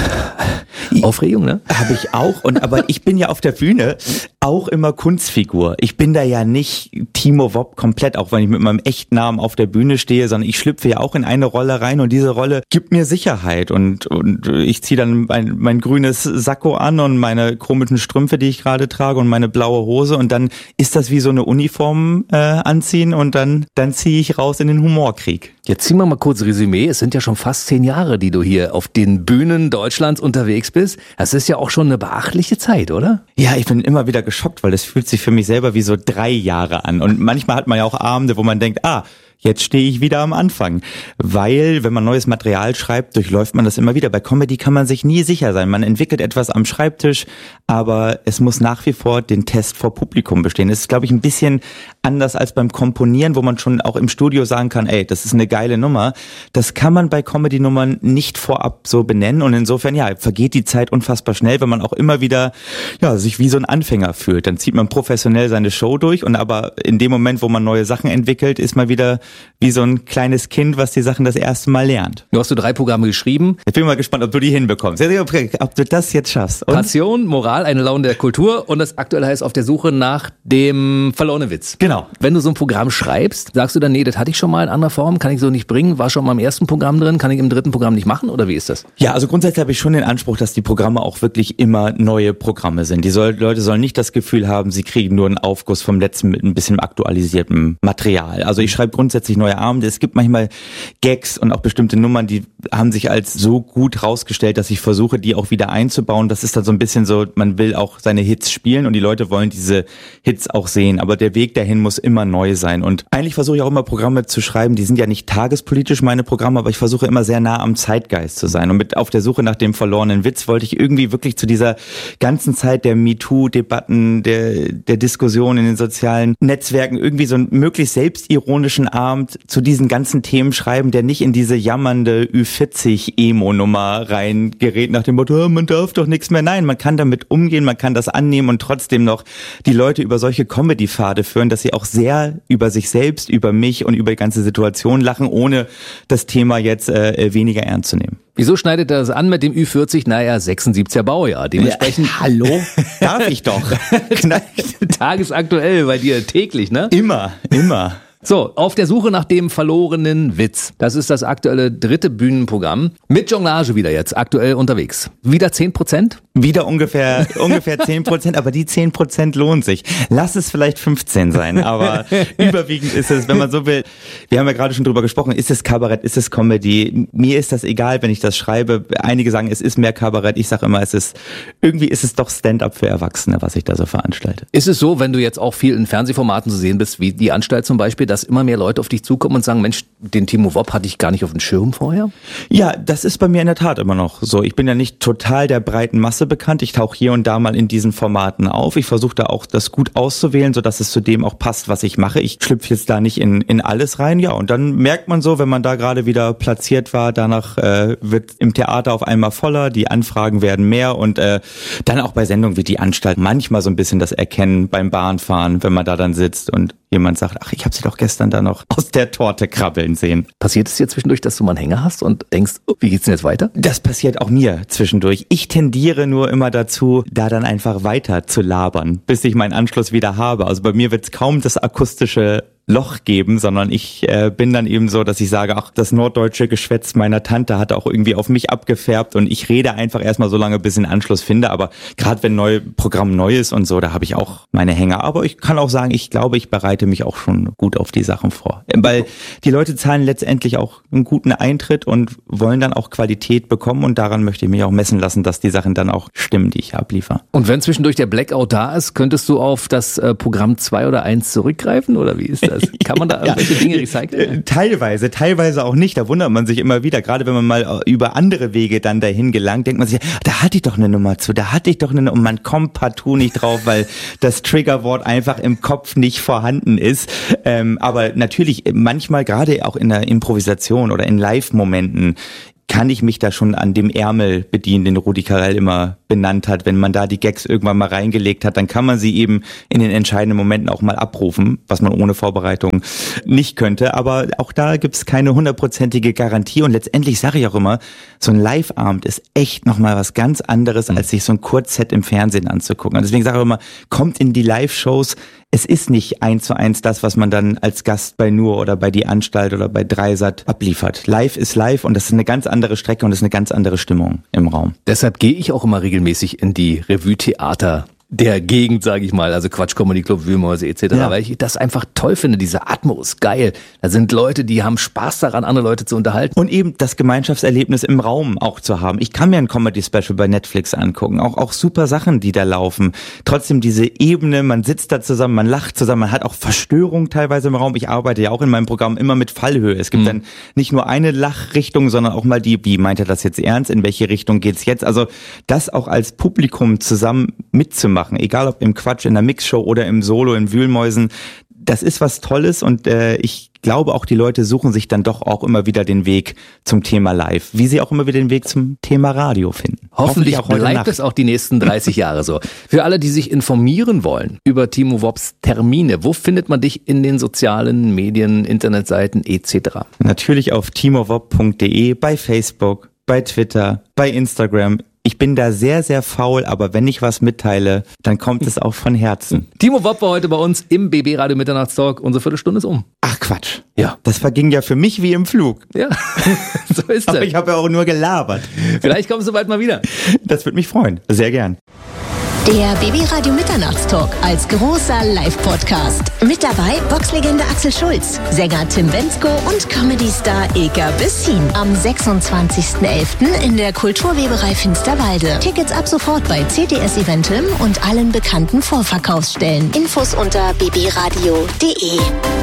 Aufregung, ne? Habe ich auch. Und aber ich bin ja auf der Bühne auch immer Kunstfigur. Ich bin da ja nicht Timo Wopp komplett, auch wenn ich mit meinem echten Namen auf der Bühne stehe, sondern ich schlüpfe ja auch in eine Rolle rein und diese Rolle gibt mir Sicherheit und und ich ziehe dann mein, mein grünes Sakko an und meine komischen Strümpfe, die ich gerade trage und meine blaue Hose und dann ist das wie so eine Uniform äh, anziehen und dann dann ziehe ich raus in den Humorkrieg. Jetzt ziehen wir mal kurz Resümee. Es sind ja schon fast zehn Jahre, die du hier auf den Bühnen Deutschlands unterwegs bist. Das ist ja auch schon eine beachtliche Zeit, oder? Ja, ich bin immer wieder geschockt, weil das fühlt sich für mich selber wie so drei Jahre an. Und manchmal hat man ja auch Abende, wo man denkt, ah, jetzt stehe ich wieder am Anfang. Weil, wenn man neues Material schreibt, durchläuft man das immer wieder. Bei Comedy kann man sich nie sicher sein. Man entwickelt etwas am Schreibtisch, aber es muss nach wie vor den Test vor Publikum bestehen. Das ist, glaube ich, ein bisschen anders als beim Komponieren, wo man schon auch im Studio sagen kann, ey, das ist eine geile Nummer. Das kann man bei Comedy-Nummern nicht vorab so benennen. Und insofern, ja, vergeht die Zeit unfassbar schnell, wenn man auch immer wieder, ja, sich wie so ein Anfänger fühlt. Dann zieht man professionell seine Show durch und aber in dem Moment, wo man neue Sachen entwickelt, ist man wieder wie so ein kleines Kind, was die Sachen das erste Mal lernt. Du hast so drei Programme geschrieben. Ich bin mal gespannt, ob du die hinbekommst. Ob du das jetzt schaffst. Und? Passion, Moral, eine Laune der Kultur und das aktuelle heißt Auf der Suche nach dem verlorenen Witz. Genau. Wenn du so ein Programm schreibst, sagst du dann, nee, das hatte ich schon mal in anderer Form, kann ich so nicht bringen, war schon mal im ersten Programm drin, kann ich im dritten Programm nicht machen oder wie ist das? Ja, also grundsätzlich habe ich schon den Anspruch, dass die Programme auch wirklich immer neue Programme sind. Die soll, Leute sollen nicht das Gefühl haben, sie kriegen nur einen Aufguss vom letzten mit ein bisschen aktualisiertem Material. Also ich schreibe grundsätzlich neue Abende. Es gibt manchmal Gags und auch bestimmte Nummern, die haben sich als so gut rausgestellt, dass ich versuche, die auch wieder einzubauen. Das ist dann so ein bisschen so, man will auch seine Hits spielen und die Leute wollen diese Hits auch sehen. Aber der Weg dahin muss immer neu sein. Und eigentlich versuche ich auch immer Programme zu schreiben, die sind ja nicht tagespolitisch, meine Programme, aber ich versuche immer sehr nah am Zeitgeist zu sein. Und mit Auf der Suche nach dem verlorenen Witz wollte ich irgendwie wirklich zu dieser ganzen Zeit der MeToo-Debatten, der, der Diskussion in den sozialen Netzwerken irgendwie so einen möglichst selbstironischen Abend zu diesen ganzen Themen schreiben, der nicht in diese jammernde Ü vierzig Emo-Nummer reingerät nach dem Motto, man darf doch nichts mehr. Nein, man kann damit umgehen, man kann das annehmen und trotzdem noch die Leute über solche Comedy-Pfade führen, dass sie auch sehr über sich selbst, über mich und über die ganze Situation lachen, ohne das Thema jetzt äh, weniger ernst zu nehmen. Wieso schneidet er das an mit dem Ü vierzig? Naja, sechsundsiebziger Baujahr. Dementsprechend. Ja, hallo? Darf ich doch. Tagesaktuell bei dir täglich, ne? Immer, immer. So, Auf der Suche nach dem verlorenen Witz. Das ist das aktuelle dritte Bühnenprogramm. Mit Jonglage wieder jetzt, aktuell unterwegs. Wieder zehn Prozent? Wieder ungefähr ungefähr zehn Prozent, aber die zehn Prozent lohnt sich. Lass es vielleicht fünfzehn sein, aber überwiegend ist es, wenn man so will, wir haben ja gerade schon drüber gesprochen, ist es Kabarett, ist es Comedy? Mir ist das egal, wenn ich das schreibe. Einige sagen, es ist mehr Kabarett. Ich sage immer, es ist, irgendwie ist es doch Stand-up für Erwachsene, was ich da so veranstalte. Ist es so, wenn du jetzt auch viel in Fernsehformaten zu sehen bist, wie die Anstalt zum Beispiel, dass immer mehr Leute auf dich zukommen und sagen, Mensch, den Timo Wopp hatte ich gar nicht auf dem Schirm vorher? Ja, das ist bei mir in der Tat immer noch so. Ich bin ja nicht total der breiten Masse bekannt. Ich tauche hier und da mal in diesen Formaten auf. Ich versuche da auch das gut auszuwählen, sodass es zu dem auch passt, was ich mache. Ich schlüpfe jetzt da nicht in, in alles rein. Ja, und dann merkt man so, wenn man da gerade wieder platziert war, danach äh, wird im Theater auf einmal voller, die Anfragen werden mehr und äh, dann auch bei Sendungen wie die Anstalt manchmal so ein bisschen das Erkennen beim Bahnfahren, wenn man da dann sitzt und jemand sagt, ach, ich habe sie doch gestern da noch aus der Torte krabbeln sehen. Passiert es dir zwischendurch, dass du mal einen Hänger hast und denkst, oh, wie geht's denn jetzt weiter? Das passiert auch mir zwischendurch. Ich tendiere nur immer dazu, da dann einfach weiter zu labern, bis ich meinen Anschluss wieder habe. Also bei mir wird es kaum das Akustische Loch geben, sondern ich äh, bin dann eben so, dass ich sage, ach, das norddeutsche Geschwätz meiner Tante hat auch irgendwie auf mich abgefärbt und ich rede einfach erstmal so lange, bis ich einen Anschluss finde, aber gerade wenn ein Programm neu ist und so, da habe ich auch meine Hänger, aber ich kann auch sagen, ich glaube, ich bereite mich auch schon gut auf die Sachen vor, weil die Leute zahlen letztendlich auch einen guten Eintritt und wollen dann auch Qualität bekommen und daran möchte ich mich auch messen lassen, dass die Sachen dann auch stimmen, die ich abliefere. Und wenn zwischendurch der Blackout da ist, könntest du auf das äh, Programm zwei oder eins zurückgreifen oder wie ist das? Kann man da irgendwelche ja, Dinge recyceln? Teilweise, teilweise auch nicht. Da wundert man sich immer wieder. Gerade wenn man mal über andere Wege dann dahin gelangt, denkt man sich, da hatte ich doch eine Nummer zu, da hatte ich doch eine Nummer. Und man kommt partout nicht drauf, weil das Triggerwort einfach im Kopf nicht vorhanden ist. Ähm, aber natürlich, manchmal gerade auch in der Improvisation oder in Live-Momenten kann ich mich da schon an dem Ärmel bedienen, den Rudi Carrell immer benannt hat. Wenn man da die Gags irgendwann mal reingelegt hat, dann kann man sie eben in den entscheidenden Momenten auch mal abrufen, was man ohne Vorbereitung nicht könnte. Aber auch da gibt's keine hundertprozentige Garantie. Und letztendlich sage ich auch immer, so ein Live-Abend ist echt nochmal was ganz anderes, als sich so ein Kurzset im Fernsehen anzugucken. Und deswegen sage ich immer, kommt in die Live-Shows. Es ist nicht eins zu eins das, was man dann als Gast bei Nur oder bei Die Anstalt oder bei Dreisat abliefert. Live ist live und das ist eine ganz andere Strecke und das ist eine ganz andere Stimmung im Raum. Deshalb gehe ich auch immer regelmäßig in die Revue-Theater der Gegend, sage ich mal, also Quatsch Comedy Club, Wühlmäuse et cetera, ja. Weil ich das einfach toll finde, diese Atmo ist geil. Da sind Leute, die haben Spaß daran, andere Leute zu unterhalten. Und eben das Gemeinschaftserlebnis im Raum auch zu haben. Ich kann mir ein Comedy-Special bei Netflix angucken, auch auch super Sachen, die da laufen. Trotzdem diese Ebene, man sitzt da zusammen, man lacht zusammen, man hat auch Verstörung teilweise im Raum. Ich arbeite ja auch in meinem Programm immer mit Fallhöhe. Es gibt mhm. dann nicht nur eine Lachrichtung, sondern auch mal die, wie meint er das jetzt ernst, in welche Richtung geht's jetzt? Also das auch als Publikum zusammen mitzumachen, egal ob im Quatsch, in der Mixshow oder im Solo, in Wühlmäusen, das ist was Tolles und äh, ich glaube auch, die Leute suchen sich dann doch auch immer wieder den Weg zum Thema Live, wie sie auch immer wieder den Weg zum Thema Radio finden. Hoffentlich, Hoffentlich auch bleibt Nacht. Es auch die nächsten dreißig Jahre so. Für alle, die sich informieren wollen über Timo Wops Termine, wo findet man dich in den sozialen Medien, Internetseiten et cetera? Natürlich auf timo wop punkt de, bei Facebook, bei Twitter, bei Instagram. Ich bin da sehr, sehr faul, aber wenn ich was mitteile, dann kommt es auch von Herzen. Timo Wopp war heute bei uns im B B Radio Mitternachtstalk. Unsere Viertelstunde ist um. Ach Quatsch. Ja. Das verging ja für mich wie im Flug. Ja, so ist das. Aber ich habe ja auch nur gelabert. Vielleicht kommst du bald mal wieder. Das würde mich freuen. Sehr gern. Der B B Radio Mitternachtstalk als großer Live-Podcast. Mit dabei Boxlegende Axel Schulz, Sänger Tim Bendzko und Comedy-Star Ilka Bessin. Am sechsundzwanzigsten elften in der Kulturweberei Finsterwalde. Tickets ab sofort bei C T S Eventim und allen bekannten Vorverkaufsstellen. Infos unter b b radio punkt de.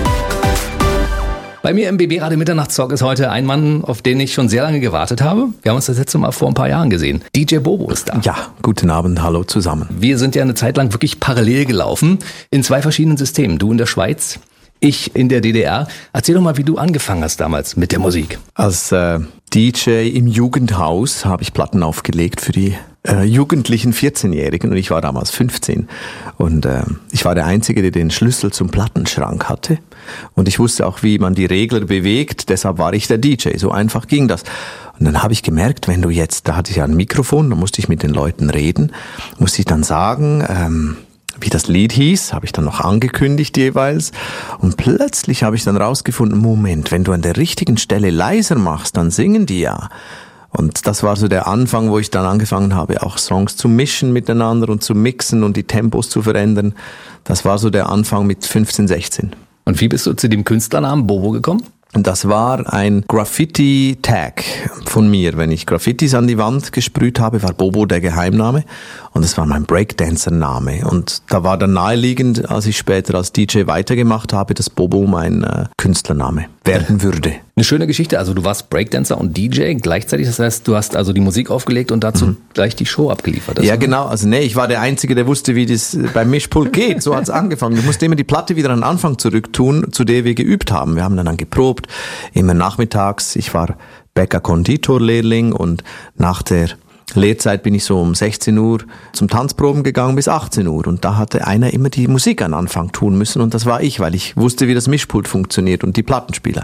Bei mir im B B Radio Mitternachtstalk ist heute ein Mann, auf den ich schon sehr lange gewartet habe. Wir haben uns das letzte Mal vor ein paar Jahren gesehen. D J Bobo ist da. Ja, guten Abend, hallo zusammen. Wir sind ja eine Zeit lang wirklich parallel gelaufen, in zwei verschiedenen Systemen. Du in der Schweiz, ich in der D D R. Erzähl doch mal, wie du angefangen hast damals mit der Musik. Als äh, D J im Jugendhaus habe ich Platten aufgelegt für die äh, jugendlichen vierzehnjährigen und ich war damals fünfzehn. Und äh, ich war der Einzige, der den Schlüssel zum Plattenschrank hatte. Und ich wusste auch, wie man die Regler bewegt, deshalb war ich der D J. So einfach ging das. Und dann habe ich gemerkt, wenn du jetzt, da hatte ich ja ein Mikrofon, da musste ich mit den Leuten reden, musste ich dann sagen, ähm, wie das Lied hieß, habe ich dann noch angekündigt jeweils. Und plötzlich habe ich dann rausgefunden, Moment, wenn du an der richtigen Stelle leiser machst, dann singen die ja. Und das war so der Anfang, wo ich dann angefangen habe, auch Songs zu mischen miteinander und zu mixen und die Tempos zu verändern. Das war so der Anfang mit fünfzehn, sechzehn. Und wie bist du zu dem Künstlernamen Bobo gekommen? Und das war ein Graffiti-Tag von mir. Wenn ich Graffitis an die Wand gesprüht habe, war Bobo der Geheimname. Und es war mein Breakdancer-Name. Und da war dann naheliegend, als ich später als D J weitergemacht habe, dass Bobo mein äh, Künstlername werden würde. Eine schöne Geschichte. Also du warst Breakdancer und D J gleichzeitig. Das heißt, du hast also die Musik aufgelegt und dazu mhm. gleich die Show abgeliefert. Ja, genau. Also nee, ich war der Einzige, der wusste, wie das beim Mischpult geht. So hat's angefangen. Ich musste immer die Platte wieder an den Anfang zurück tun, zu der wir geübt haben. Wir haben dann, dann geprobt, immer nachmittags. Ich war Bäcker-Konditor-Lehrling und nach der Lehrzeit bin ich so um sechzehn Uhr zum Tanzproben gegangen bis achtzehn Uhr und da hatte einer immer die Musik an Anfang tun müssen und das war ich, weil ich wusste, wie das Mischpult funktioniert und die Plattenspieler.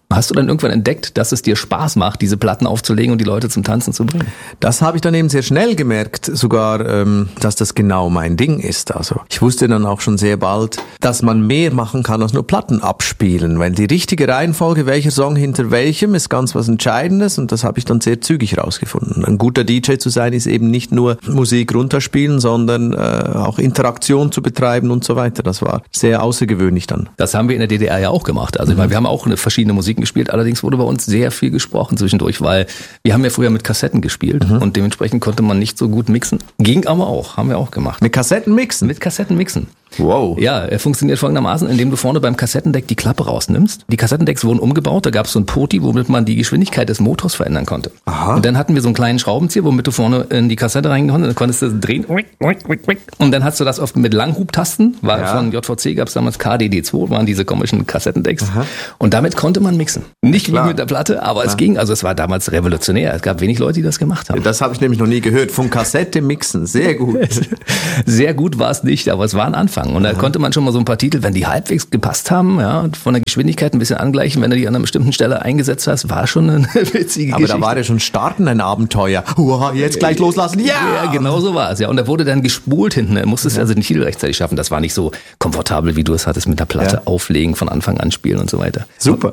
Hast du dann irgendwann entdeckt, dass es dir Spaß macht, diese Platten aufzulegen und die Leute zum Tanzen zu bringen? Das habe ich dann eben sehr schnell gemerkt, sogar, ähm, dass das genau mein Ding ist. Also ich wusste dann auch schon sehr bald, dass man mehr machen kann als nur Platten abspielen, weil die richtige Reihenfolge, welcher Song hinter welchem, ist ganz was Entscheidendes und das habe ich dann sehr zügig rausgefunden. Ein guter D J zu sein ist eben nicht nur Musik runterspielen, sondern äh, auch Interaktion zu betreiben und so weiter. Das war sehr außergewöhnlich dann. Das haben wir in der D D R ja auch gemacht. Also mhm. ich meine, wir haben auch eine verschiedene Musik gespielt, allerdings wurde bei uns sehr viel gesprochen zwischendurch, weil wir haben ja früher mit Kassetten gespielt mhm. und dementsprechend konnte man nicht so gut mixen. Ging aber auch, haben wir auch gemacht. Mit Kassetten mixen? Mit Kassetten mixen. Wow. Ja, er funktioniert folgendermaßen, indem du vorne beim Kassettendeck die Klappe rausnimmst. Die Kassettendecks wurden umgebaut, da gab es so ein Poti, womit man die Geschwindigkeit des Motors verändern konnte. Aha. Und dann hatten wir so einen kleinen Schraubenzieher, womit du vorne in die Kassette reingehauen und dann konntest du drehen. Und dann hast du das oft mit Langhubtasten, war ja. Von J V C gab es damals K D D zwei, waren diese komischen Kassettendecks. Aha. Und damit konnte man mixen. Nicht wie mit der Platte, aber Klar. es ging, also es war damals revolutionär. Es gab wenig Leute, die das gemacht haben. Das habe ich nämlich noch nie gehört. Von Kassette mixen, sehr gut. Sehr gut war es nicht, aber es war ein Anfang. Und da Aha. konnte man schon mal so ein paar Titel, wenn die halbwegs gepasst haben, ja, von der Geschwindigkeit ein bisschen angleichen, wenn du die an einer bestimmten Stelle eingesetzt hast, war schon eine witzige aber Geschichte. Aber da war ja schon starten ein Abenteuer. Uah, jetzt gleich loslassen, ja! Ja, genau so war es, ja. Und da wurde dann gespult hinten, du musstest ja. also den Titel rechtzeitig schaffen. Das war nicht so komfortabel, wie du es hattest mit der Platte, ja. auflegen, von Anfang an spielen und so weiter. Super.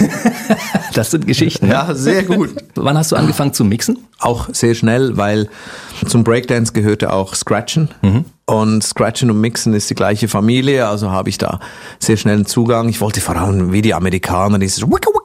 Das sind Geschichten. Ja, sehr gut. Wann hast du angefangen zu mixen? Auch sehr schnell, weil zum Breakdance gehörte auch Scratchen. Mhm. Und Scratchen und Mixen ist die gleiche Familie, also habe ich da sehr schnell einen Zugang. Ich wollte vor allem wie die Amerikaner dieses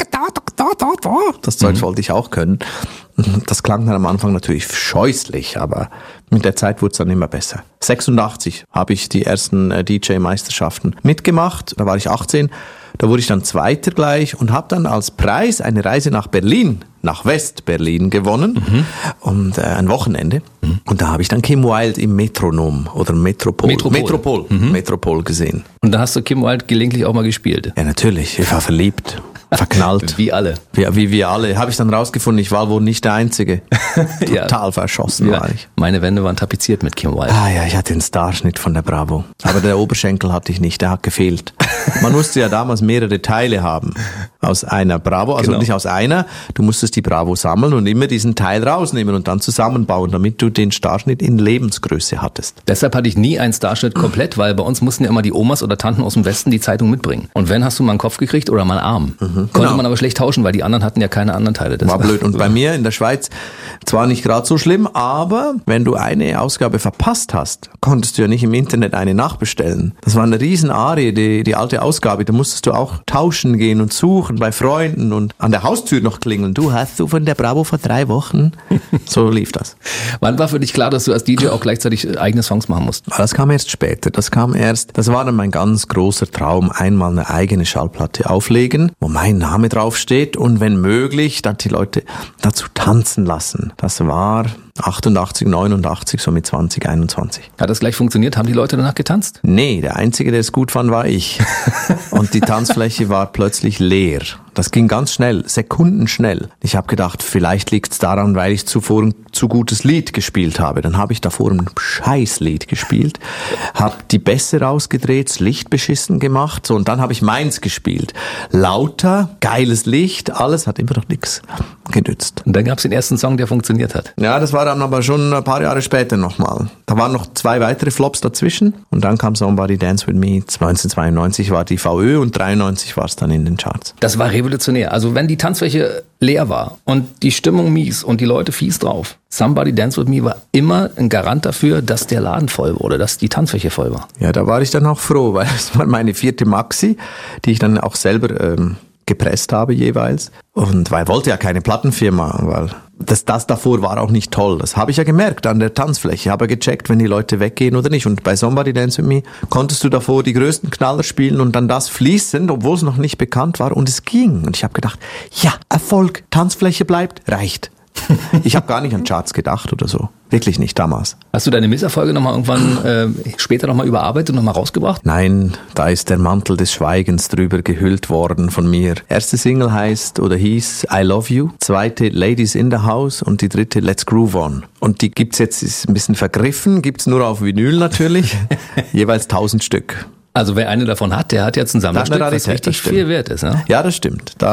das Zeug mhm. wollte ich auch können. Das klang dann am Anfang natürlich scheußlich, aber mit der Zeit wurde es dann immer besser. sechsundachtzig habe ich die ersten äh, D J-Meisterschaften mitgemacht, da war ich achtzehn. Da wurde ich dann Zweiter gleich und habe dann als Preis eine Reise nach Berlin, nach West-Berlin gewonnen mhm. und äh, ein Wochenende. Mhm. Und da habe ich dann Kim Wilde im Metronom oder Metropol, Metropol, Metropol, mhm. Metropol gesehen. Und da hast du Kim Wilde gelegentlich auch mal gespielt? Ja, natürlich. Ich war verliebt. Verknallt. Wie alle. Wie, wie wir alle. Habe ich dann rausgefunden, ich war wohl nicht der Einzige. Total ja. verschossen ja. war ich. Meine Wände waren tapeziert mit Kim Wilde. Ah ja, ich hatte den Starschnitt von der Bravo. Aber der Oberschenkel hatte ich nicht, der hat gefehlt. Man musste ja damals mehrere Teile haben aus einer Bravo, also genau. nicht aus einer. Du musstest die Bravo sammeln und immer diesen Teil rausnehmen und dann zusammenbauen, damit du den Starschnitt in Lebensgröße hattest. Deshalb hatte ich nie einen Starschnitt komplett, weil bei uns mussten ja immer die Omas oder Tanten aus dem Westen die Zeitung mitbringen. Und wenn, hast du mal einen Kopf gekriegt oder mal einen Arm. Mhm. Konnte genau. man aber schlecht tauschen, weil die anderen hatten ja keine anderen Teile. Das war blöd. Und bei mir in der Schweiz zwar nicht gerade so schlimm, aber wenn du eine Ausgabe verpasst hast, konntest du ja nicht im Internet eine nachbestellen. Das war eine riesen Arie, die, die alte Ausgabe. Da musstest du auch tauschen gehen und suchen bei Freunden und an der Haustür noch klingeln. Du hast du von der Bravo vor drei Wochen. So lief das. Wann war für dich klar, dass du als D J auch gleichzeitig eigene Songs machen musst? Das kam erst später. Das kam erst, das war dann mein ganz großer Traum, einmal eine eigene Schallplatte auflegen, wo mein Name draufsteht und wenn möglich, dann die Leute dazu tanzen lassen. Das war achtundachtzig, neunundachtzig, so mit zwanzig, einundzwanzig. Hat das gleich funktioniert? Haben die Leute danach getanzt? Nee, der Einzige, der es gut fand, war ich. Und die Tanzfläche war plötzlich leer. Das ging ganz schnell, sekundenschnell. Ich habe gedacht, vielleicht liegt es daran, weil ich zuvor ein zu gutes Lied gespielt habe. Dann habe ich davor ein Scheißlied gespielt, habe die Bässe rausgedreht, das Licht beschissen gemacht, so und dann habe ich meins gespielt. Lauter, geiles Licht, alles hat immer noch nichts genützt. Und dann gab es den ersten Song, der funktioniert hat. Ja, das war dann aber schon ein paar Jahre später nochmal. Da waren noch zwei weitere Flops dazwischen und dann kam Somebody Dance With Me. neunzehnhundertzweiundneunzig war die V Ö und dreiundneunzig war es dann in den Charts. Das war revolutionär. Also wenn die Tanzfläche leer war und die Stimmung mies und die Leute fies drauf, Somebody Dance With Me war immer ein Garant dafür, dass der Laden voll wurde, dass die Tanzfläche voll war. Ja, da war ich dann auch froh, weil es war meine vierte Maxi, die ich dann auch selber ähm, gepresst habe jeweils. Und weil ich wollte ja keine Plattenfirma, weil das, das davor war auch nicht toll. Das habe ich ja gemerkt an der Tanzfläche. Ich habe gecheckt, wenn die Leute weggehen oder nicht. Und bei Somebody Dance With Me konntest du davor die größten Knaller spielen und dann das fließend, obwohl es noch nicht bekannt war. Und es ging. Und ich habe gedacht, ja, Erfolg, Tanzfläche bleibt, reicht. Ich habe gar nicht an Charts gedacht oder so. Wirklich nicht damals. Hast du deine Misserfolge nochmal irgendwann äh, später nochmal überarbeitet und nochmal rausgebracht? Nein, da ist der Mantel des Schweigens drüber gehüllt worden von mir. Erste Single heißt oder hieß I Love You, zweite Ladies in the House und die dritte Let's Groove On. Und die gibt's jetzt, ist ein bisschen vergriffen, gibt's nur auf Vinyl natürlich, jeweils tausend Stück. Also wer eine davon hat, der hat jetzt ein Sammlerstück, was richtig viel wert ist. Ne? Ja, das stimmt. Da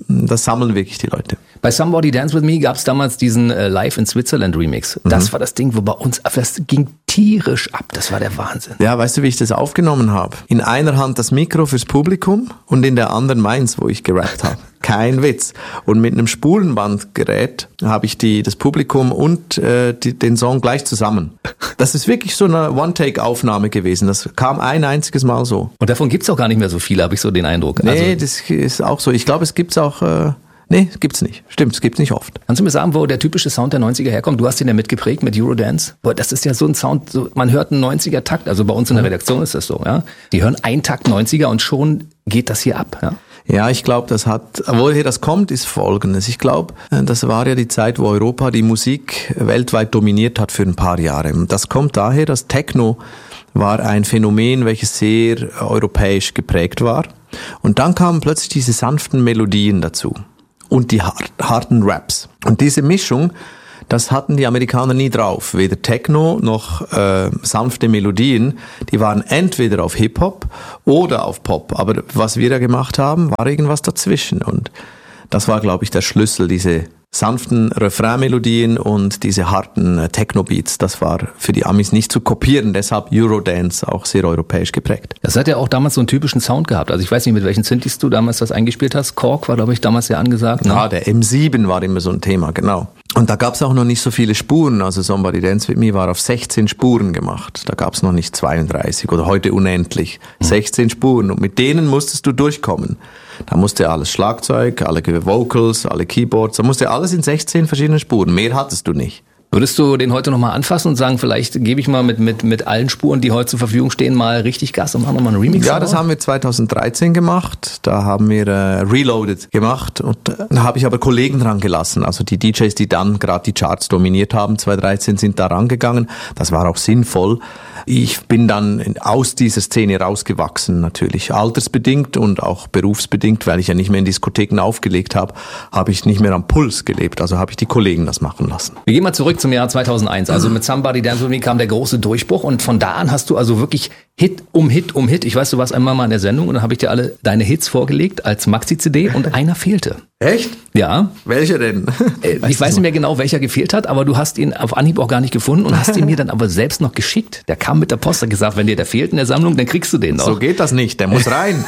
das sammeln wirklich die Leute. Bei Somebody Dance With Me gab es damals diesen äh, Live in Switzerland Remix. Das mhm. war das Ding, wo bei uns, das ging tierisch ab. Das war der Wahnsinn. Ja, weißt du, wie ich das aufgenommen habe? In einer Hand das Mikro fürs Publikum und in der anderen meins, wo ich gerappt habe. Kein Witz. Und mit einem Spulenbandgerät habe ich die, das Publikum und äh, die, den Song gleich zusammen. Das ist wirklich so eine One-Take-Aufnahme gewesen. Das kam ein einziges Mal so. Und davon gibt's auch gar nicht mehr so viele, habe ich so den Eindruck. Nee, also, das ist auch so. Ich glaube, es gibt's auch... Äh, Nee, gibt's nicht. Stimmt, es gibt's nicht oft. Kannst du mir sagen, wo der typische Sound der neunziger herkommt? Du hast ihn ja mitgeprägt mit Eurodance. Boah, das ist ja so ein Sound, so, man hört einen neunziger-Takt. Also bei uns in der Redaktion ist das so, ja. Die hören einen Takt neunziger und schon geht das hier ab, ja. Ja, ich glaube, das hat, woher das kommt, ist Folgendes. Ich glaube, das war ja die Zeit, wo Europa die Musik weltweit dominiert hat für ein paar Jahre. Das kommt daher, dass Techno war ein Phänomen, welches sehr europäisch geprägt war. Und dann kamen plötzlich diese sanften Melodien dazu. Und die harten Raps. Und diese Mischung, das hatten die Amerikaner nie drauf. Weder Techno noch äh, sanfte Melodien. Die waren entweder auf Hip-Hop oder auf Pop. Aber was wir da gemacht haben, war irgendwas dazwischen. Und das war, glaube ich, der Schlüssel, diese sanften Refrain-Melodien und diese harten äh, Techno-Beats. Das war für die Amis nicht zu kopieren, deshalb Eurodance auch sehr europäisch geprägt. Das hat ja auch damals so einen typischen Sound gehabt. Also ich weiß nicht, mit welchen Synthes du damals das eingespielt hast. Korg war, glaube ich, damals ja angesagt. Ne? Ja, der M sieben war immer so ein Thema, genau. Und da gab es auch noch nicht so viele Spuren. Also Somebody Dance With Me war auf sechzehn Spuren gemacht. Da gab es noch nicht zweiunddreißig oder heute unendlich. Hm. sechzehn Spuren und mit denen musstest du durchkommen. Da musste alles Schlagzeug, alle Vocals, alle Keyboards, da musste alles in sechzehn verschiedenen Spuren. Mehr hattest du nicht. Würdest du den heute nochmal anfassen und sagen, vielleicht gebe ich mal mit, mit, mit allen Spuren, die heute zur Verfügung stehen, mal richtig Gas und machen nochmal einen Remix? Ja, das haben wir zweitausenddreizehn gemacht. Da haben wir äh, Reloaded gemacht und äh, da habe ich aber Kollegen dran gelassen. Also die D Js, die dann gerade die Charts dominiert haben, zweitausenddreizehn, sind da rangegangen. Das war auch sinnvoll. Ich bin dann aus dieser Szene rausgewachsen, natürlich altersbedingt und auch berufsbedingt, weil ich ja nicht mehr in Diskotheken aufgelegt habe, habe ich nicht mehr am Puls gelebt, also habe ich die Kollegen das machen lassen. Wir gehen mal zurück zum Jahr zweitausendeins, also mit Somebody Dance With Me kam der große Durchbruch und von da an hast du also wirklich Hit um Hit um Hit. Ich weiß, du warst einmal mal in der Sendung und dann habe ich dir alle deine Hits vorgelegt als Maxi-C D und einer fehlte. Echt? Ja. Welcher denn? Äh, ich weiß nicht mehr genau, welcher gefehlt hat, aber du hast ihn auf Anhieb auch gar nicht gefunden und hast ihn mir dann aber selbst noch geschickt. Der kam mit der Post und gesagt, wenn dir der fehlt in der Sammlung, dann kriegst du den noch. So geht das nicht, der muss rein.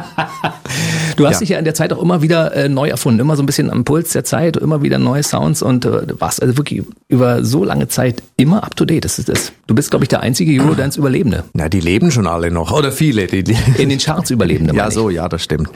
Du hast ja. dich ja in der Zeit auch immer wieder äh, neu erfunden, immer so ein bisschen am Puls der Zeit, immer wieder neue Sounds und äh, du warst also wirklich über so lange Zeit immer up to date. Das ist das. Du bist, glaube ich, der einzige Eurodance-Überlebende. Na, die leben schon alle noch, oder viele. Die, die in den Charts Überlebende. Ja, so, ja, das stimmt.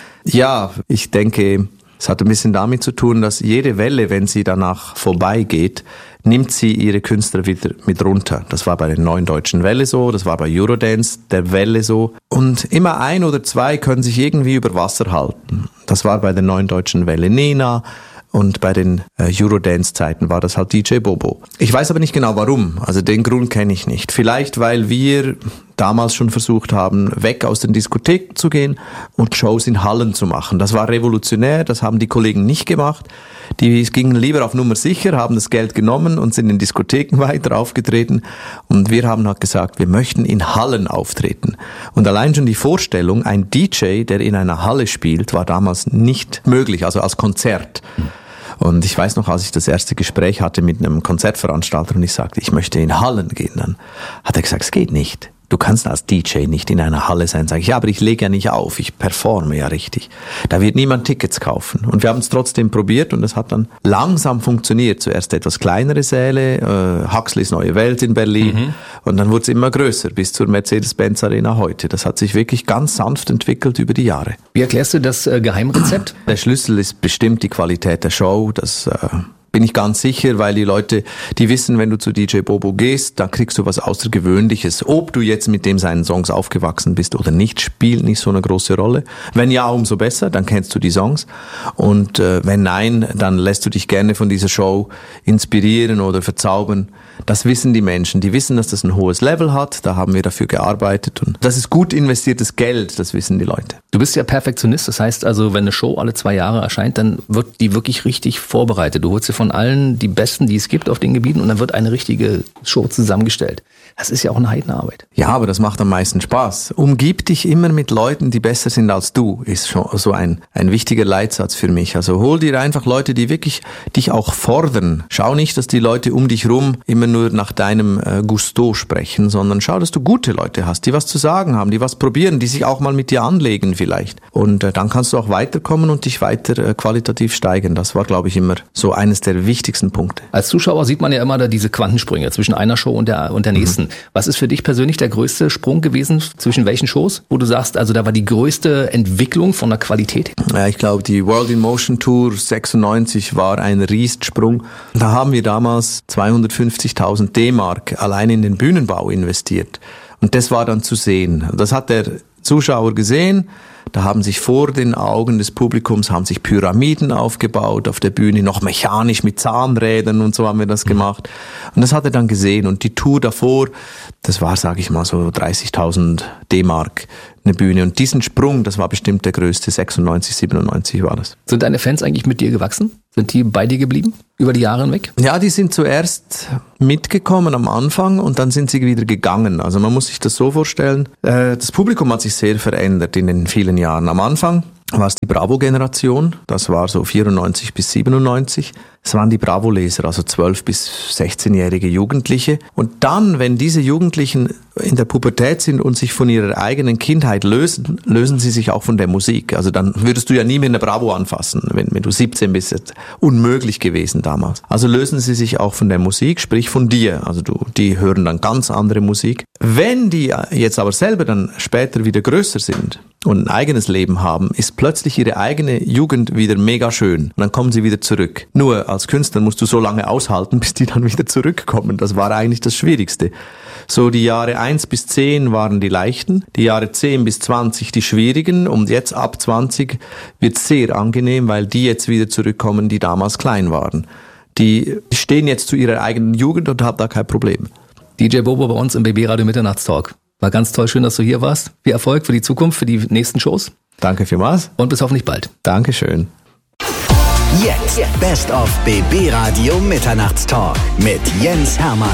Ja, ich denke, es hat ein bisschen damit zu tun, dass jede Welle, wenn sie danach vorbeigeht, nimmt sie ihre Künstler wieder mit runter. Das war bei der Neuen Deutschen Welle so, das war bei Eurodance der Welle so. Und immer ein oder zwei können sich irgendwie über Wasser halten. Das war bei der Neuen Deutschen Welle Nena. Und bei den äh, Eurodance-Zeiten war das halt D J Bobo. Ich weiß aber nicht genau warum, also den Grund kenne ich nicht. Vielleicht, weil wir damals schon versucht haben, weg aus den Diskotheken zu gehen und Shows in Hallen zu machen. Das war revolutionär, das haben die Kollegen nicht gemacht. Die gingen lieber auf Nummer sicher, haben das Geld genommen und sind in Diskotheken weiter aufgetreten. Und wir haben halt gesagt, wir möchten in Hallen auftreten. Und allein schon die Vorstellung, ein D J, der in einer Halle spielt, war damals nicht möglich, also als Konzert. Und ich weiß noch, als ich das erste Gespräch hatte mit einem Konzertveranstalter und ich sagte, ich möchte in Hallen gehen, dann hat er gesagt, es geht nicht. Du kannst als D J nicht in einer Halle sein. Sag ich, ja, aber ich lege ja nicht auf, ich performe ja richtig. Da wird niemand Tickets kaufen. Und wir haben es trotzdem probiert und es hat dann langsam funktioniert. Zuerst etwas kleinere Säle, äh, Huxleys Neue Welt in Berlin mhm. und dann wurde es immer größer bis zur Mercedes-Benz Arena heute. Das hat sich wirklich ganz sanft entwickelt über die Jahre. Wie erklärst du das äh, Geheimrezept? Der Schlüssel ist bestimmt die Qualität der Show, das äh, bin ich ganz sicher, weil die Leute, die wissen, wenn du zu D J Bobo gehst, dann kriegst du was Außergewöhnliches. Ob du jetzt mit dem seinen Songs aufgewachsen bist oder nicht, spielt nicht so eine große Rolle. Wenn ja, umso besser, dann kennst du die Songs. Und äh, wenn nein, dann lässt du dich gerne von dieser Show inspirieren oder verzaubern. Das wissen die Menschen. Die wissen, dass das ein hohes Level hat. Da haben wir dafür gearbeitet. Und das ist gut investiertes Geld, das wissen die Leute. Du bist ja Perfektionist. Das heißt also, wenn eine Show alle zwei Jahre erscheint, dann wird die wirklich richtig vorbereitet. Du holst dir von von allen die Besten, die es gibt auf den Gebieten und dann wird eine richtige Show zusammengestellt. Das ist ja auch eine Heidenarbeit. Ja, aber das macht am meisten Spaß. Umgib dich immer mit Leuten, die besser sind als du, ist schon so ein, ein wichtiger Leitsatz für mich. Also hol dir einfach Leute, die wirklich dich auch fordern. Schau nicht, dass die Leute um dich rum immer nur nach deinem äh, Gusto sprechen, sondern schau, dass du gute Leute hast, die was zu sagen haben, die was probieren, die sich auch mal mit dir anlegen vielleicht. Und äh, dann kannst du auch weiterkommen und dich weiter äh, qualitativ steigern. Das war, glaube ich, immer so eines der wichtigsten Punkte. Als Zuschauer sieht man ja immer da diese Quantensprünge zwischen einer Show und der, und der nächsten. Mhm. Was ist für dich persönlich der größte Sprung gewesen zwischen welchen Shows, wo du sagst, also da war die größte Entwicklung von der Qualität? Ja, ich glaube, die World in Motion Tour sechsundneunzig war ein Riesensprung. Da haben wir damals zweihundertfünfzigtausend D-Mark allein in den Bühnenbau investiert. Und das war dann zu sehen. Das hat der Zuschauer gesehen. Da haben sich vor den Augen des Publikums haben sich Pyramiden aufgebaut auf der Bühne, noch mechanisch mit Zahnrädern und so haben wir das gemacht. Und das hat er dann gesehen. Und die Tour davor, das war, sage ich mal, so dreißigtausend D-Mark eine Bühne. Und diesen Sprung, das war bestimmt der größte, sechsundneunzig, siebenundneunzig war das. Sind deine Fans eigentlich mit dir gewachsen? Sind die bei dir geblieben über die Jahre hinweg? Ja, die sind zuerst mitgekommen am Anfang und dann sind sie wieder gegangen. Also man muss sich das so vorstellen, äh, das Publikum hat sich sehr verändert in den vielen Jahren. Am Anfang war es die Bravo-Generation, das war so vierundneunzig bis siebenundneunzig. Es waren die Bravo-Leser, also zwölf- bis sechzehnjährige Jugendliche. Und dann, wenn diese Jugendlichen in der Pubertät sind und sich von ihrer eigenen Kindheit lösen, lösen sie sich auch von der Musik. Also dann würdest du ja nie mehr eine Bravo anfassen, wenn, wenn du siebzehn bist. Das ist unmöglich gewesen damals. Also lösen sie sich auch von der Musik, sprich von dir. Also du, die hören dann ganz andere Musik. Wenn die jetzt aber selber dann später wieder größer sind und ein eigenes Leben haben, ist plötzlich ihre eigene Jugend wieder mega schön. Und dann kommen sie wieder zurück. Nur als Künstler musst du so lange aushalten, bis die dann wieder zurückkommen. Das war eigentlich das Schwierigste. So die Jahre eins bis zehn waren die leichten, die Jahre zehn bis zwanzig die schwierigen und jetzt ab zwanzig wird es sehr angenehm, weil die jetzt wieder zurückkommen, die damals klein waren. Die stehen jetzt zu ihrer eigenen Jugend und haben da kein Problem. D J Bobo bei uns im B B Radio Mitternachtstalk. War ganz toll, schön, dass du hier warst. Viel Erfolg für die Zukunft, für die nächsten Shows. Danke vielmals. Und bis hoffentlich bald. Dankeschön. Jetzt Best of B B Radio Mitternachtstalk mit Jens Hermann.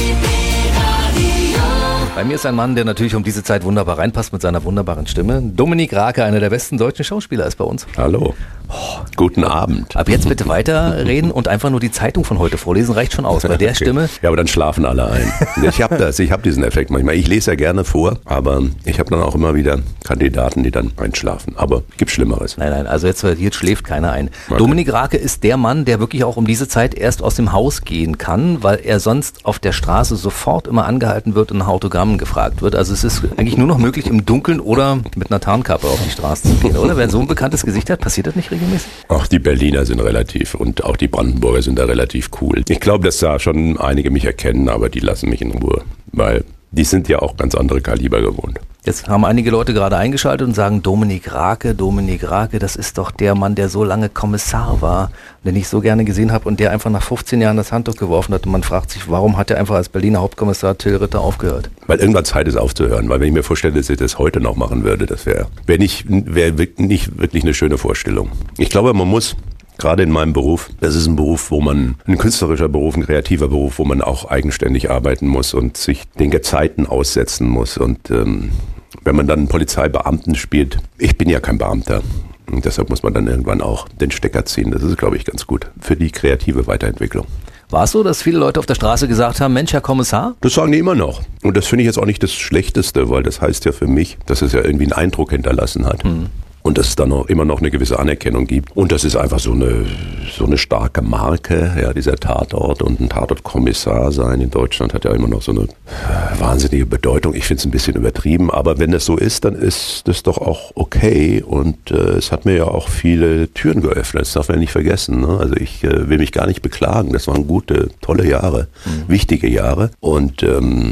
Bei mir ist ein Mann, der natürlich um diese Zeit wunderbar reinpasst mit seiner wunderbaren Stimme. Dominik Rake, einer der besten deutschen Schauspieler, ist bei uns. Hallo. Oh, guten Abend. Ab jetzt bitte weiterreden und einfach nur die Zeitung von heute vorlesen, reicht schon aus. Bei der okay. Stimme. Ja, aber dann schlafen alle ein. Ich habe das, ich habe diesen Effekt manchmal. Ich lese ja gerne vor, aber ich habe dann auch immer wieder Kandidaten, die dann einschlafen. Aber gibt Schlimmeres. Nein, nein, also jetzt, jetzt schläft keiner ein. Okay. Dominik Rake ist der Mann, der wirklich auch um diese Zeit erst aus dem Haus gehen kann, weil er sonst auf der Straße sofort immer angehalten wird und nach Autogrammen gefragt wird. Also es ist eigentlich nur noch möglich, im Dunkeln oder mit einer Tarnkappe auf die Straße zu gehen, oder? Wer so ein bekanntes Gesicht hat, passiert das nicht regelmäßig? Ach, die Berliner sind relativ und auch die Brandenburger sind da relativ cool. Ich glaube, dass da schon einige mich erkennen, aber die lassen mich in Ruhe, weil die sind ja auch ganz andere Kaliber gewohnt. Jetzt haben einige Leute gerade eingeschaltet und sagen, Dominik Rake, Dominik Rake, das ist doch der Mann, der so lange Kommissar war, den ich so gerne gesehen habe und der einfach nach fünfzehn Jahren das Handtuch geworfen hat. Und man fragt sich, warum hat er einfach als Berliner Hauptkommissar Till Ritter aufgehört? Weil irgendwann Zeit ist aufzuhören, weil wenn ich mir vorstelle, dass ich das heute noch machen würde, das wäre wär nicht, wär nicht wirklich eine schöne Vorstellung. Ich glaube, man muss... Gerade in meinem Beruf, das ist ein Beruf, wo man, ein künstlerischer Beruf, ein kreativer Beruf, wo man auch eigenständig arbeiten muss und sich den Gezeiten aussetzen muss. Und ähm, wenn man dann einen Polizeibeamten spielt, ich bin ja kein Beamter. Und deshalb muss man dann irgendwann auch den Stecker ziehen. Das ist, glaube ich, ganz gut für die kreative Weiterentwicklung. War es so, dass viele Leute auf der Straße gesagt haben, Mensch, Herr Kommissar? Das sagen die immer noch. Und das finde ich jetzt auch nicht das Schlechteste, weil das heißt ja für mich, dass es ja irgendwie einen Eindruck hinterlassen hat. Hm. Und dass es dann auch immer noch eine gewisse Anerkennung gibt. Und das ist einfach so eine, so eine starke Marke, ja, dieser Tatort und ein Tatortkommissar sein in Deutschland hat ja immer noch so eine wahnsinnige Bedeutung. Ich finde es ein bisschen übertrieben, aber wenn das so ist, dann ist das doch auch okay. Und äh, es hat mir ja auch viele Türen geöffnet, das darf man nicht vergessen. Ne? Also ich äh, will mich gar nicht beklagen, das waren gute, tolle Jahre, mhm. wichtige Jahre. Und ähm,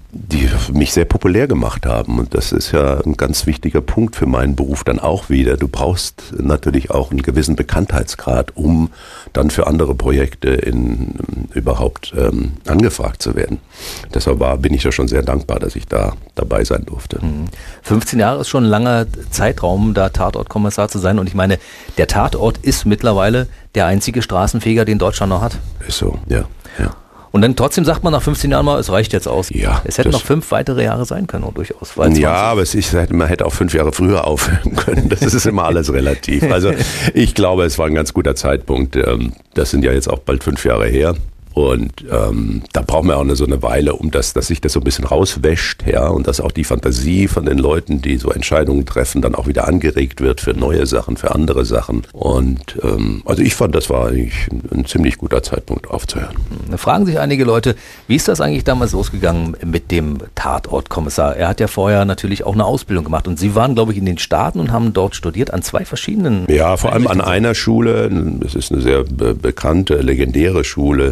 die mich sehr populär gemacht haben. Und das ist ja ein ganz wichtiger Punkt für meinen Beruf dann auch wieder. Du brauchst natürlich auch einen gewissen Bekanntheitsgrad, um dann für andere Projekte in, überhaupt ähm, angefragt zu werden. Deshalb war, bin ich ja schon sehr dankbar, dass ich da dabei sein durfte. fünfzehn Jahre ist schon ein langer Zeitraum, da Tatortkommissar zu sein. Und ich meine, der Tatort ist mittlerweile der einzige Straßenfeger, den Deutschland noch hat. Ist so, ja, ja. Und dann trotzdem sagt man nach fünfzehn Jahren mal, es reicht jetzt aus. Ja, es hätten noch fünf weitere Jahre sein können, und durchaus. Ja, aber es ist, man hätte auch fünf Jahre früher aufhören können. Das ist immer alles relativ. Also ich glaube, es war ein ganz guter Zeitpunkt. Das sind ja jetzt auch bald fünf Jahre her. Und ähm, da braucht man auch eine, so eine Weile, um das, dass sich das so ein bisschen rauswäscht, ja, und dass auch die Fantasie von den Leuten, die so Entscheidungen treffen, dann auch wieder angeregt wird für neue Sachen, für andere Sachen. Und ähm, also ich fand, das war eigentlich ein, ein ziemlich guter Zeitpunkt aufzuhören. Da fragen sich einige Leute, wie ist das eigentlich damals losgegangen mit dem Tatortkommissar? Er hat ja vorher natürlich auch eine Ausbildung gemacht, und Sie waren, glaube ich, in den Staaten und haben dort studiert an zwei verschiedenen... Ja, vor allem an einer Schule, das ist eine sehr be- bekannte, legendäre Schule,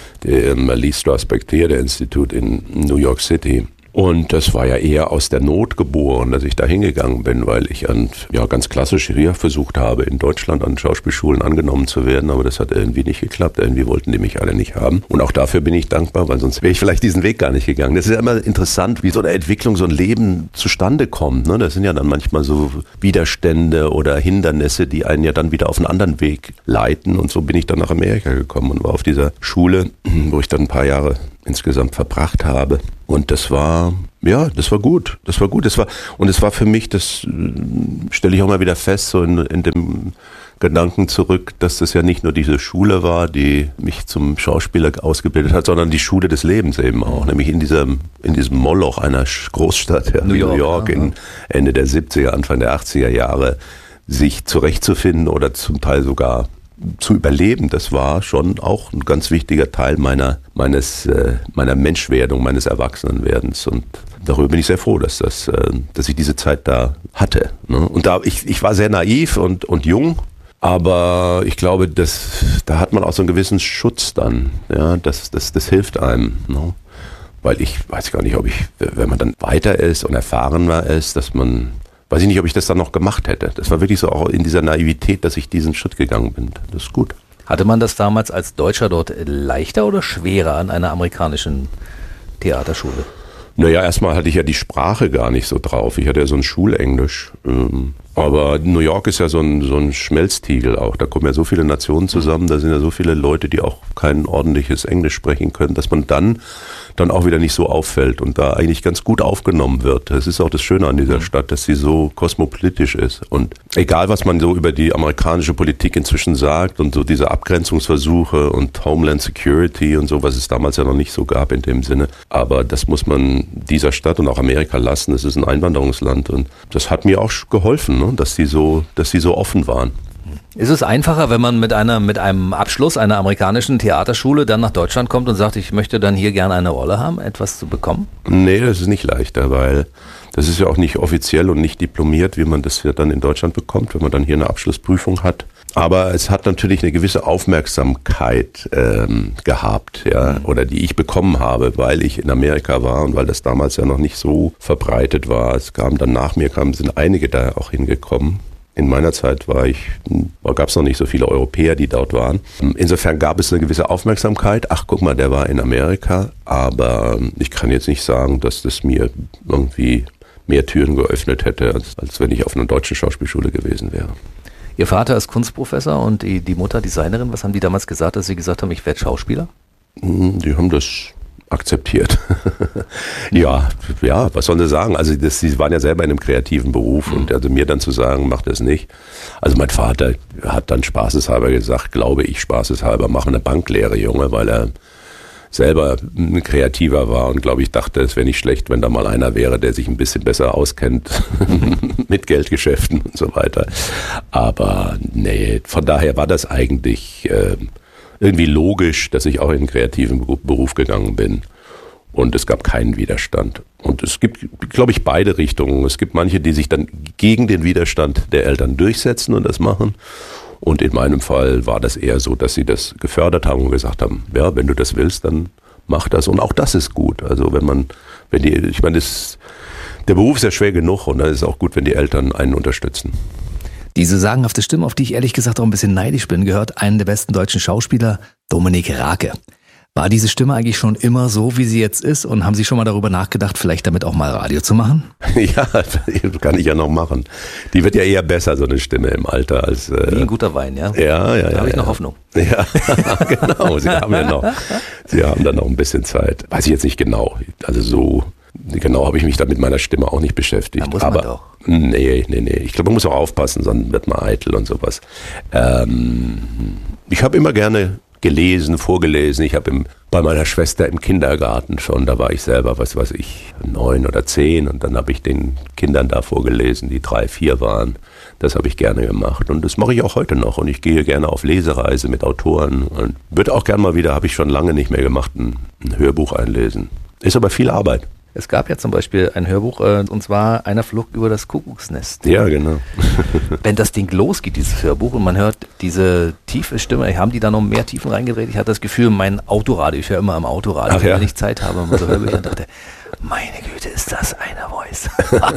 dem Lee Strasberg Theater Institute in New York City. Und das war ja eher aus der Not geboren, dass ich da hingegangen bin, weil ich an, ja, ganz klassisch hier versucht habe, in Deutschland an Schauspielschulen angenommen zu werden, aber das hat irgendwie nicht geklappt. Irgendwie wollten die mich alle nicht haben. Und auch dafür bin ich dankbar, weil sonst wäre ich vielleicht diesen Weg gar nicht gegangen. Das ist ja immer interessant, wie so eine Entwicklung, so ein Leben zustande kommt, ne? Das sind ja dann manchmal so Widerstände oder Hindernisse, die einen ja dann wieder auf einen anderen Weg leiten. Und so bin ich dann nach Amerika gekommen und war auf dieser Schule, wo ich dann ein paar Jahre insgesamt verbracht habe. Und das war, ja, das war gut. Das war gut. Das war, und es war für mich, das stelle ich auch mal wieder fest, so in, in dem Gedanken zurück, dass das ja nicht nur diese Schule war, die mich zum Schauspieler ausgebildet hat, sondern die Schule des Lebens eben auch. Nämlich in diesem, in diesem Moloch einer Großstadt, ja, New York, New York ja, in Ende der siebziger, Anfang der achtziger Jahre, sich zurechtzufinden oder zum Teil sogar zu überleben. Das war schon auch ein ganz wichtiger Teil meiner, meines, äh, meiner Menschwerdung, meines Erwachsenenwerdens. Und darüber bin ich sehr froh, dass das, äh, dass ich diese Zeit da hatte. Ne? Und da, ich, ich war sehr naiv und, und jung, aber ich glaube, das, da hat man auch so einen gewissen Schutz dann. Ja, das, das, das hilft einem. Ne? Weil ich weiß gar nicht, ob ich, wenn man dann weiter ist und erfahrener ist, dass man, weiß ich nicht, ob ich das dann noch gemacht hätte. Das war wirklich so auch in dieser Naivität, dass ich diesen Schritt gegangen bin. Das ist gut. Hatte man das damals als Deutscher dort leichter oder schwerer an einer amerikanischen Theaterschule? Naja, erstmal hatte ich ja die Sprache gar nicht so drauf. Ich hatte ja so ein Schulenglisch. Aber New York ist ja so ein, so ein Schmelztiegel auch. Da kommen ja so viele Nationen zusammen, da sind ja so viele Leute, die auch kein ordentliches Englisch sprechen können, dass man dann dann auch wieder nicht so auffällt und da eigentlich ganz gut aufgenommen wird. Das ist auch das Schöne an dieser Stadt, dass sie so kosmopolitisch ist. Und egal, was man so über die amerikanische Politik inzwischen sagt und so diese Abgrenzungsversuche und Homeland Security und so, was es damals ja noch nicht so gab in dem Sinne. Aber das muss man dieser Stadt und auch Amerika lassen. Es ist ein Einwanderungsland und das hat mir auch geholfen, ne? dass sie so, dass sie so offen waren. Ist es einfacher, wenn man mit einer mit einem Abschluss einer amerikanischen Theaterschule dann nach Deutschland kommt und sagt, ich möchte dann hier gerne eine Rolle haben, etwas zu bekommen? Nee, das ist nicht leichter, weil das ist ja auch nicht offiziell und nicht diplomiert, wie man das ja dann in Deutschland bekommt, wenn man dann hier eine Abschlussprüfung hat. Aber es hat natürlich eine gewisse Aufmerksamkeit ähm, gehabt, ja, oder die ich bekommen habe, weil ich in Amerika war und weil das damals ja noch nicht so verbreitet war. Es kam dann nach mir, kamen, sind einige da auch hingekommen. In meiner Zeit war ich, gab es noch nicht so viele Europäer, die dort waren. Insofern gab es eine gewisse Aufmerksamkeit. Ach, guck mal, der war in Amerika. Aber ich kann jetzt nicht sagen, dass das mir irgendwie mehr Türen geöffnet hätte, als, als wenn ich auf einer deutschen Schauspielschule gewesen wäre. Ihr Vater ist Kunstprofessor und die, die Mutter Designerin. Was haben die damals gesagt, dass sie gesagt haben, ich werde Schauspieler? Die haben das akzeptiert. ja, ja, was sollen sie sagen? Also das, sie waren ja selber in einem kreativen Beruf und also mir dann zu sagen, mach das nicht. Also mein Vater hat dann spaßeshalber gesagt, glaube ich spaßeshalber, mach eine Banklehre, Junge, weil er selber ein Kreativer war und glaube ich dachte, es wäre nicht schlecht, wenn da mal einer wäre, der sich ein bisschen besser auskennt mit Geldgeschäften und so weiter. Aber nee, von daher war das eigentlich äh, irgendwie logisch, dass ich auch in einen kreativen Beruf gegangen bin. Und es gab keinen Widerstand. Und es gibt, glaube ich, beide Richtungen. Es gibt manche, die sich dann gegen den Widerstand der Eltern durchsetzen und das machen. Und in meinem Fall war das eher so, dass sie das gefördert haben und gesagt haben, ja, wenn du das willst, dann mach das. Und auch das ist gut. Also wenn man, wenn die, ich meine, das, der Beruf ist ja schwer genug und da ist es auch gut, wenn die Eltern einen unterstützen. Diese sagenhafte Stimme, auf die ich ehrlich gesagt auch ein bisschen neidisch bin, gehört einen der besten deutschen Schauspieler, Dominik Rake. War diese Stimme eigentlich schon immer so, wie sie jetzt ist? Und haben Sie schon mal darüber nachgedacht, vielleicht damit auch mal Radio zu machen? Ja, kann ich ja noch machen. Die wird ja eher besser, so eine Stimme im Alter. Als, äh Wie ein guter Wein, ja? Ja, ja, da ja. Da habe ich ja. noch Hoffnung. Ja, genau. Sie haben ja noch, Sie haben dann noch ein bisschen Zeit. Weiß ich jetzt nicht genau. Also so genau habe ich mich da mit meiner Stimme auch nicht beschäftigt. Da muss Aber man doch. Nee, nee, nee. Ich glaube, man muss auch aufpassen, sonst wird man eitel und sowas. Ähm, ich habe immer gerne gelesen, vorgelesen. Ich habe bei meiner Schwester im Kindergarten schon, da war ich selber, was weiß ich, neun oder zehn und dann habe ich den Kindern da vorgelesen, die drei, vier waren. Das habe ich gerne gemacht und das mache ich auch heute noch und ich gehe gerne auf Lesereise mit Autoren und würde auch gerne mal wieder, habe ich schon lange nicht mehr gemacht, ein, ein Hörbuch einlesen. Ist aber viel Arbeit. Es gab ja zum Beispiel ein Hörbuch, äh, und zwar Einer flog über das Kuckucksnest. Ja, genau. Wenn das Ding losgeht, dieses Hörbuch, und man hört diese tiefe Stimme, haben die da noch mehr Tiefen reingedreht? Ich hatte das Gefühl, mein Autoradio, ich höre immer am Autoradio, Ach, ja. wenn ich Zeit habe, und so Hörbücher, und dachte, meine Güte, ist das eine Voice.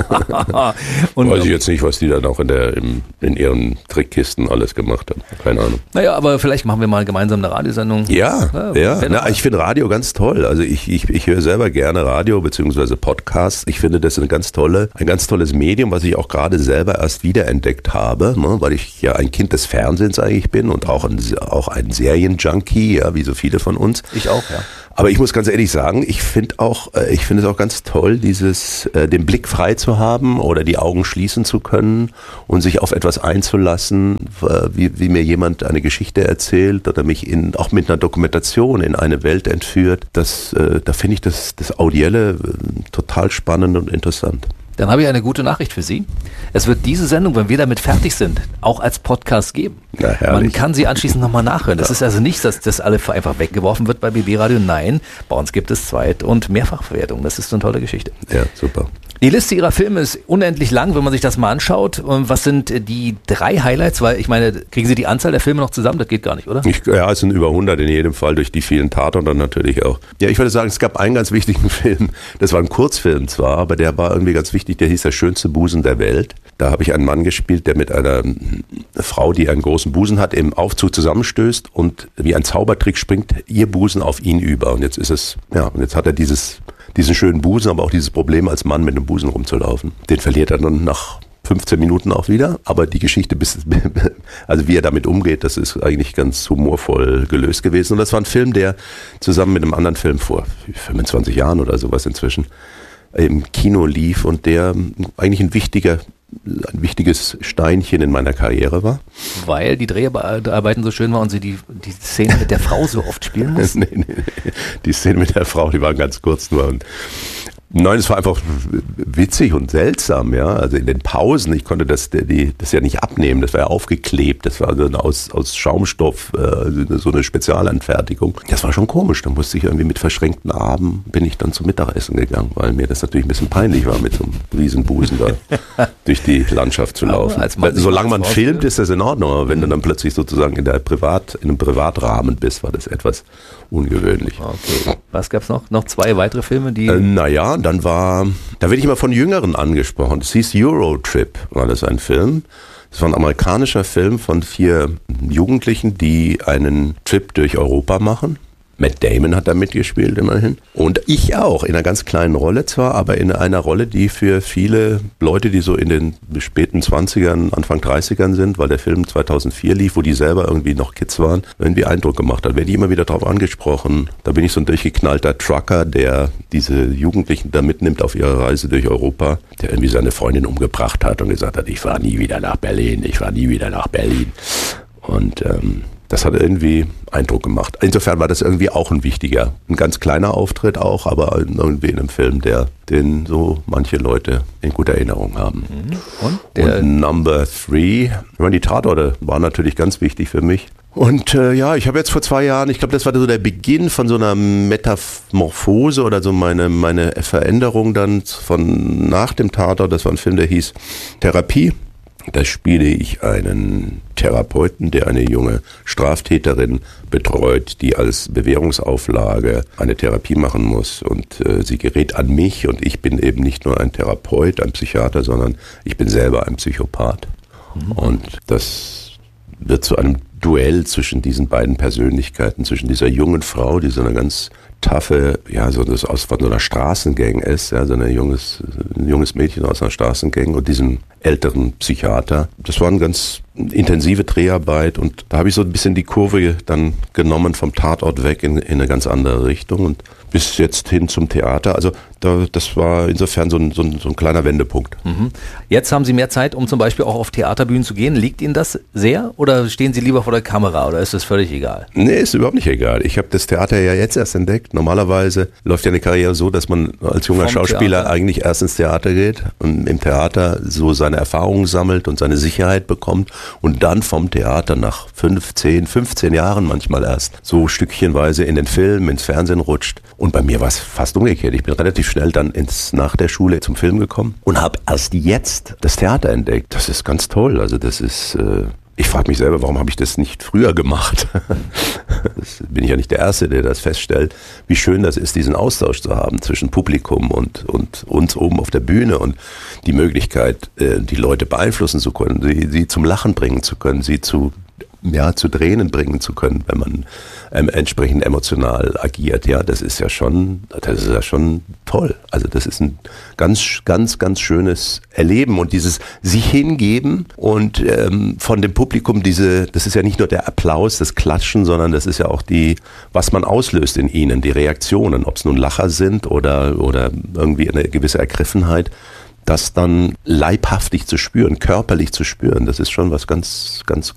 Und weiß ich jetzt nicht, was die da noch in, der, im, in ihren Trickkisten alles gemacht haben. Keine Ahnung. Naja, aber vielleicht machen wir mal gemeinsam eine Radiosendung. Ja, ja. ja. ja. Na, ich finde Radio ganz toll. Also ich, ich, ich höre selber gerne Radio bzw. Podcasts. Ich finde das eine ganz tolle, ein ganz tolles Medium, was ich auch gerade selber erst wiederentdeckt habe, ne, weil ich ja ein Kind des Fernsehens eigentlich bin und auch ein, auch ein Serienjunkie, ja, wie so viele von uns. Ich auch, ja. Aber ich muss ganz ehrlich sagen, ich finde auch, ich finde es auch ganz toll, dieses, äh, den Blick frei zu haben oder die Augen schließen zu können und sich auf etwas einzulassen, wie, wie mir jemand eine Geschichte erzählt oder mich in, auch mit einer Dokumentation in eine Welt entführt. Das, äh, da finde ich das, das Audielle äh, total spannend und interessant. Dann habe ich eine gute Nachricht für Sie. Es wird diese Sendung, wenn wir damit fertig sind, auch als Podcast geben. Na, Man kann sie anschließend nochmal nachhören. Das ja. ist also nicht, dass das alle einfach weggeworfen wird bei B B Radio. Nein, bei uns gibt es Zweit- und Mehrfachverwertung. Das ist eine tolle Geschichte. Ja, super. Die Liste Ihrer Filme ist unendlich lang, wenn man sich das mal anschaut. Und was sind die drei Highlights? Weil ich meine, kriegen Sie die Anzahl der Filme noch zusammen? Das geht gar nicht, oder? Ich, ja, es sind über hundert in jedem Fall, durch die vielen Tatorte natürlich auch. Ja, ich würde sagen, es gab einen ganz wichtigen Film. Das war ein Kurzfilm zwar, aber der war irgendwie ganz wichtig. Der hieß Der schönste Busen der Welt. Da habe ich einen Mann gespielt, der mit einer Frau, die einen großen Busen hat, im Aufzug zusammenstößt und wie ein Zaubertrick springt ihr Busen auf ihn über. Und jetzt ist es, ja, und jetzt hat er dieses... diesen schönen Busen, aber auch dieses Problem, als Mann mit einem Busen rumzulaufen. Den verliert er dann nach fünfzehn Minuten auch wieder, aber die Geschichte, bis, also wie er damit umgeht, das ist eigentlich ganz humorvoll gelöst gewesen. Und das war ein Film, der zusammen mit einem anderen Film vor fünfundzwanzig Jahren oder sowas inzwischen im Kino lief und der eigentlich ein wichtiger ein wichtiges Steinchen in meiner Karriere war. Weil die Dreharbeiten so schön waren und sie die, die Szene mit der Frau so oft spielen mussten? nee, nee, nee. Die Szene mit der Frau, die war ganz kurz nur. Und nein, es war einfach witzig und seltsam, ja. Also in den Pausen, ich konnte das, die, das ja nicht abnehmen, das war ja aufgeklebt, das war so aus, aus Schaumstoff, äh, so eine Spezialanfertigung. Das war schon komisch, da musste ich irgendwie mit verschränkten Armen, bin ich dann zum Mittagessen gegangen, weil mir das natürlich ein bisschen peinlich war, mit so einem Riesenbusen da durch die Landschaft zu laufen. Weil, solange man filmt, ist das in Ordnung, aber wenn du dann plötzlich sozusagen in, der Privat, in einem Privatrahmen bist, war das etwas ungewöhnlich. Okay. Was gab's noch? Noch zwei weitere Filme, die... Äh, naja, dann war, da werde ich immer von Jüngeren angesprochen. Es hieß Eurotrip, war das ein Film. Das war ein amerikanischer Film von vier Jugendlichen, die einen Trip durch Europa machen. Matt Damon hat da mitgespielt immerhin. Und ich auch, in einer ganz kleinen Rolle zwar, aber in einer Rolle, die für viele Leute, die so in den späten zwanzigern, Anfang dreißigern sind, weil der Film zweitausendvier lief, wo die selber irgendwie noch Kids waren, irgendwie Eindruck gemacht hat. Werde ich immer wieder darauf angesprochen. Da bin ich so ein durchgeknallter Trucker, der diese Jugendlichen da mitnimmt auf ihre Reise durch Europa, der irgendwie seine Freundin umgebracht hat und gesagt hat, ich fahre nie wieder nach Berlin, ich fahre nie wieder nach Berlin. Und ähm, das hat irgendwie Eindruck gemacht. Insofern war das irgendwie auch ein wichtiger, ein ganz kleiner Auftritt auch, aber irgendwie in einem Film, der den so manche Leute in guter Erinnerung haben. Und, der Und Number Three, ich meine, die Tatorte waren natürlich ganz wichtig für mich. Und äh, ja, ich habe jetzt vor zwei Jahren, ich glaube, das war so der Beginn von so einer Metamorphose oder so meine, meine Veränderung dann von nach dem Tatort. Das war ein Film, der hieß Therapie. Da spiele ich einen Therapeuten, der eine junge Straftäterin betreut, die als Bewährungsauflage eine Therapie machen muss. Und äh, sie gerät an mich und ich bin eben nicht nur ein Therapeut, ein Psychiater, sondern ich bin selber ein Psychopath. Mhm. Und das wird zu einem Duell zwischen diesen beiden Persönlichkeiten, zwischen dieser jungen Frau, die so eine ganz taffe, ja, so das aus von so einer Straßengang ist, ja, so ein junges, ein junges Mädchen aus einer Straßengang und diesem älteren Psychiater. Das war eine ganz intensive Dreharbeit und da habe ich so ein bisschen die Kurve dann genommen vom Tatort weg in, in eine ganz andere Richtung und bis jetzt hin zum Theater. Also da, das war insofern so ein, so, ein, so ein kleiner Wendepunkt. Mhm. Jetzt haben Sie mehr Zeit, um zum Beispiel auch auf Theaterbühnen zu gehen. Liegt Ihnen das sehr oder stehen Sie lieber vor der Kamera oder ist das völlig egal? Nee, ist überhaupt nicht egal. Ich habe das Theater ja jetzt erst entdeckt. Normalerweise läuft ja eine Karriere so, dass man als junger Vom Schauspieler Theater. eigentlich erst ins Theater geht und im Theater so seine Erfahrungen sammelt und seine Sicherheit bekommt und dann vom Theater nach fünf, zehn, fünfzehn Jahren manchmal erst so stückchenweise in den Film, ins Fernsehen rutscht. Und bei mir war es fast umgekehrt. Ich bin relativ schnell dann ins, nach der Schule zum Film gekommen und habe erst jetzt das Theater entdeckt. Das ist ganz toll. Also das ist, äh, ich frage mich selber, warum habe ich das nicht früher gemacht? Das bin ich ja nicht der Erste, der das feststellt, wie schön das ist, diesen Austausch zu haben zwischen Publikum und, und uns oben auf der Bühne und die Möglichkeit, äh, die Leute beeinflussen zu können, sie, sie zum Lachen bringen zu können, sie zu ja, zu Tränen bringen zu können, wenn man ähm, entsprechend emotional agiert. Ja, das ist ja schon, das ist ja schon toll. Also das ist ein ganz, ganz, ganz schönes Erleben und dieses sich hingeben und ähm, von dem Publikum diese, das ist ja nicht nur der Applaus, das Klatschen, sondern das ist ja auch die, was man auslöst in ihnen, die Reaktionen, ob es nun Lacher sind oder, oder irgendwie eine gewisse Ergriffenheit. Das dann leibhaftig zu spüren, körperlich zu spüren, das ist schon was ganz, ganz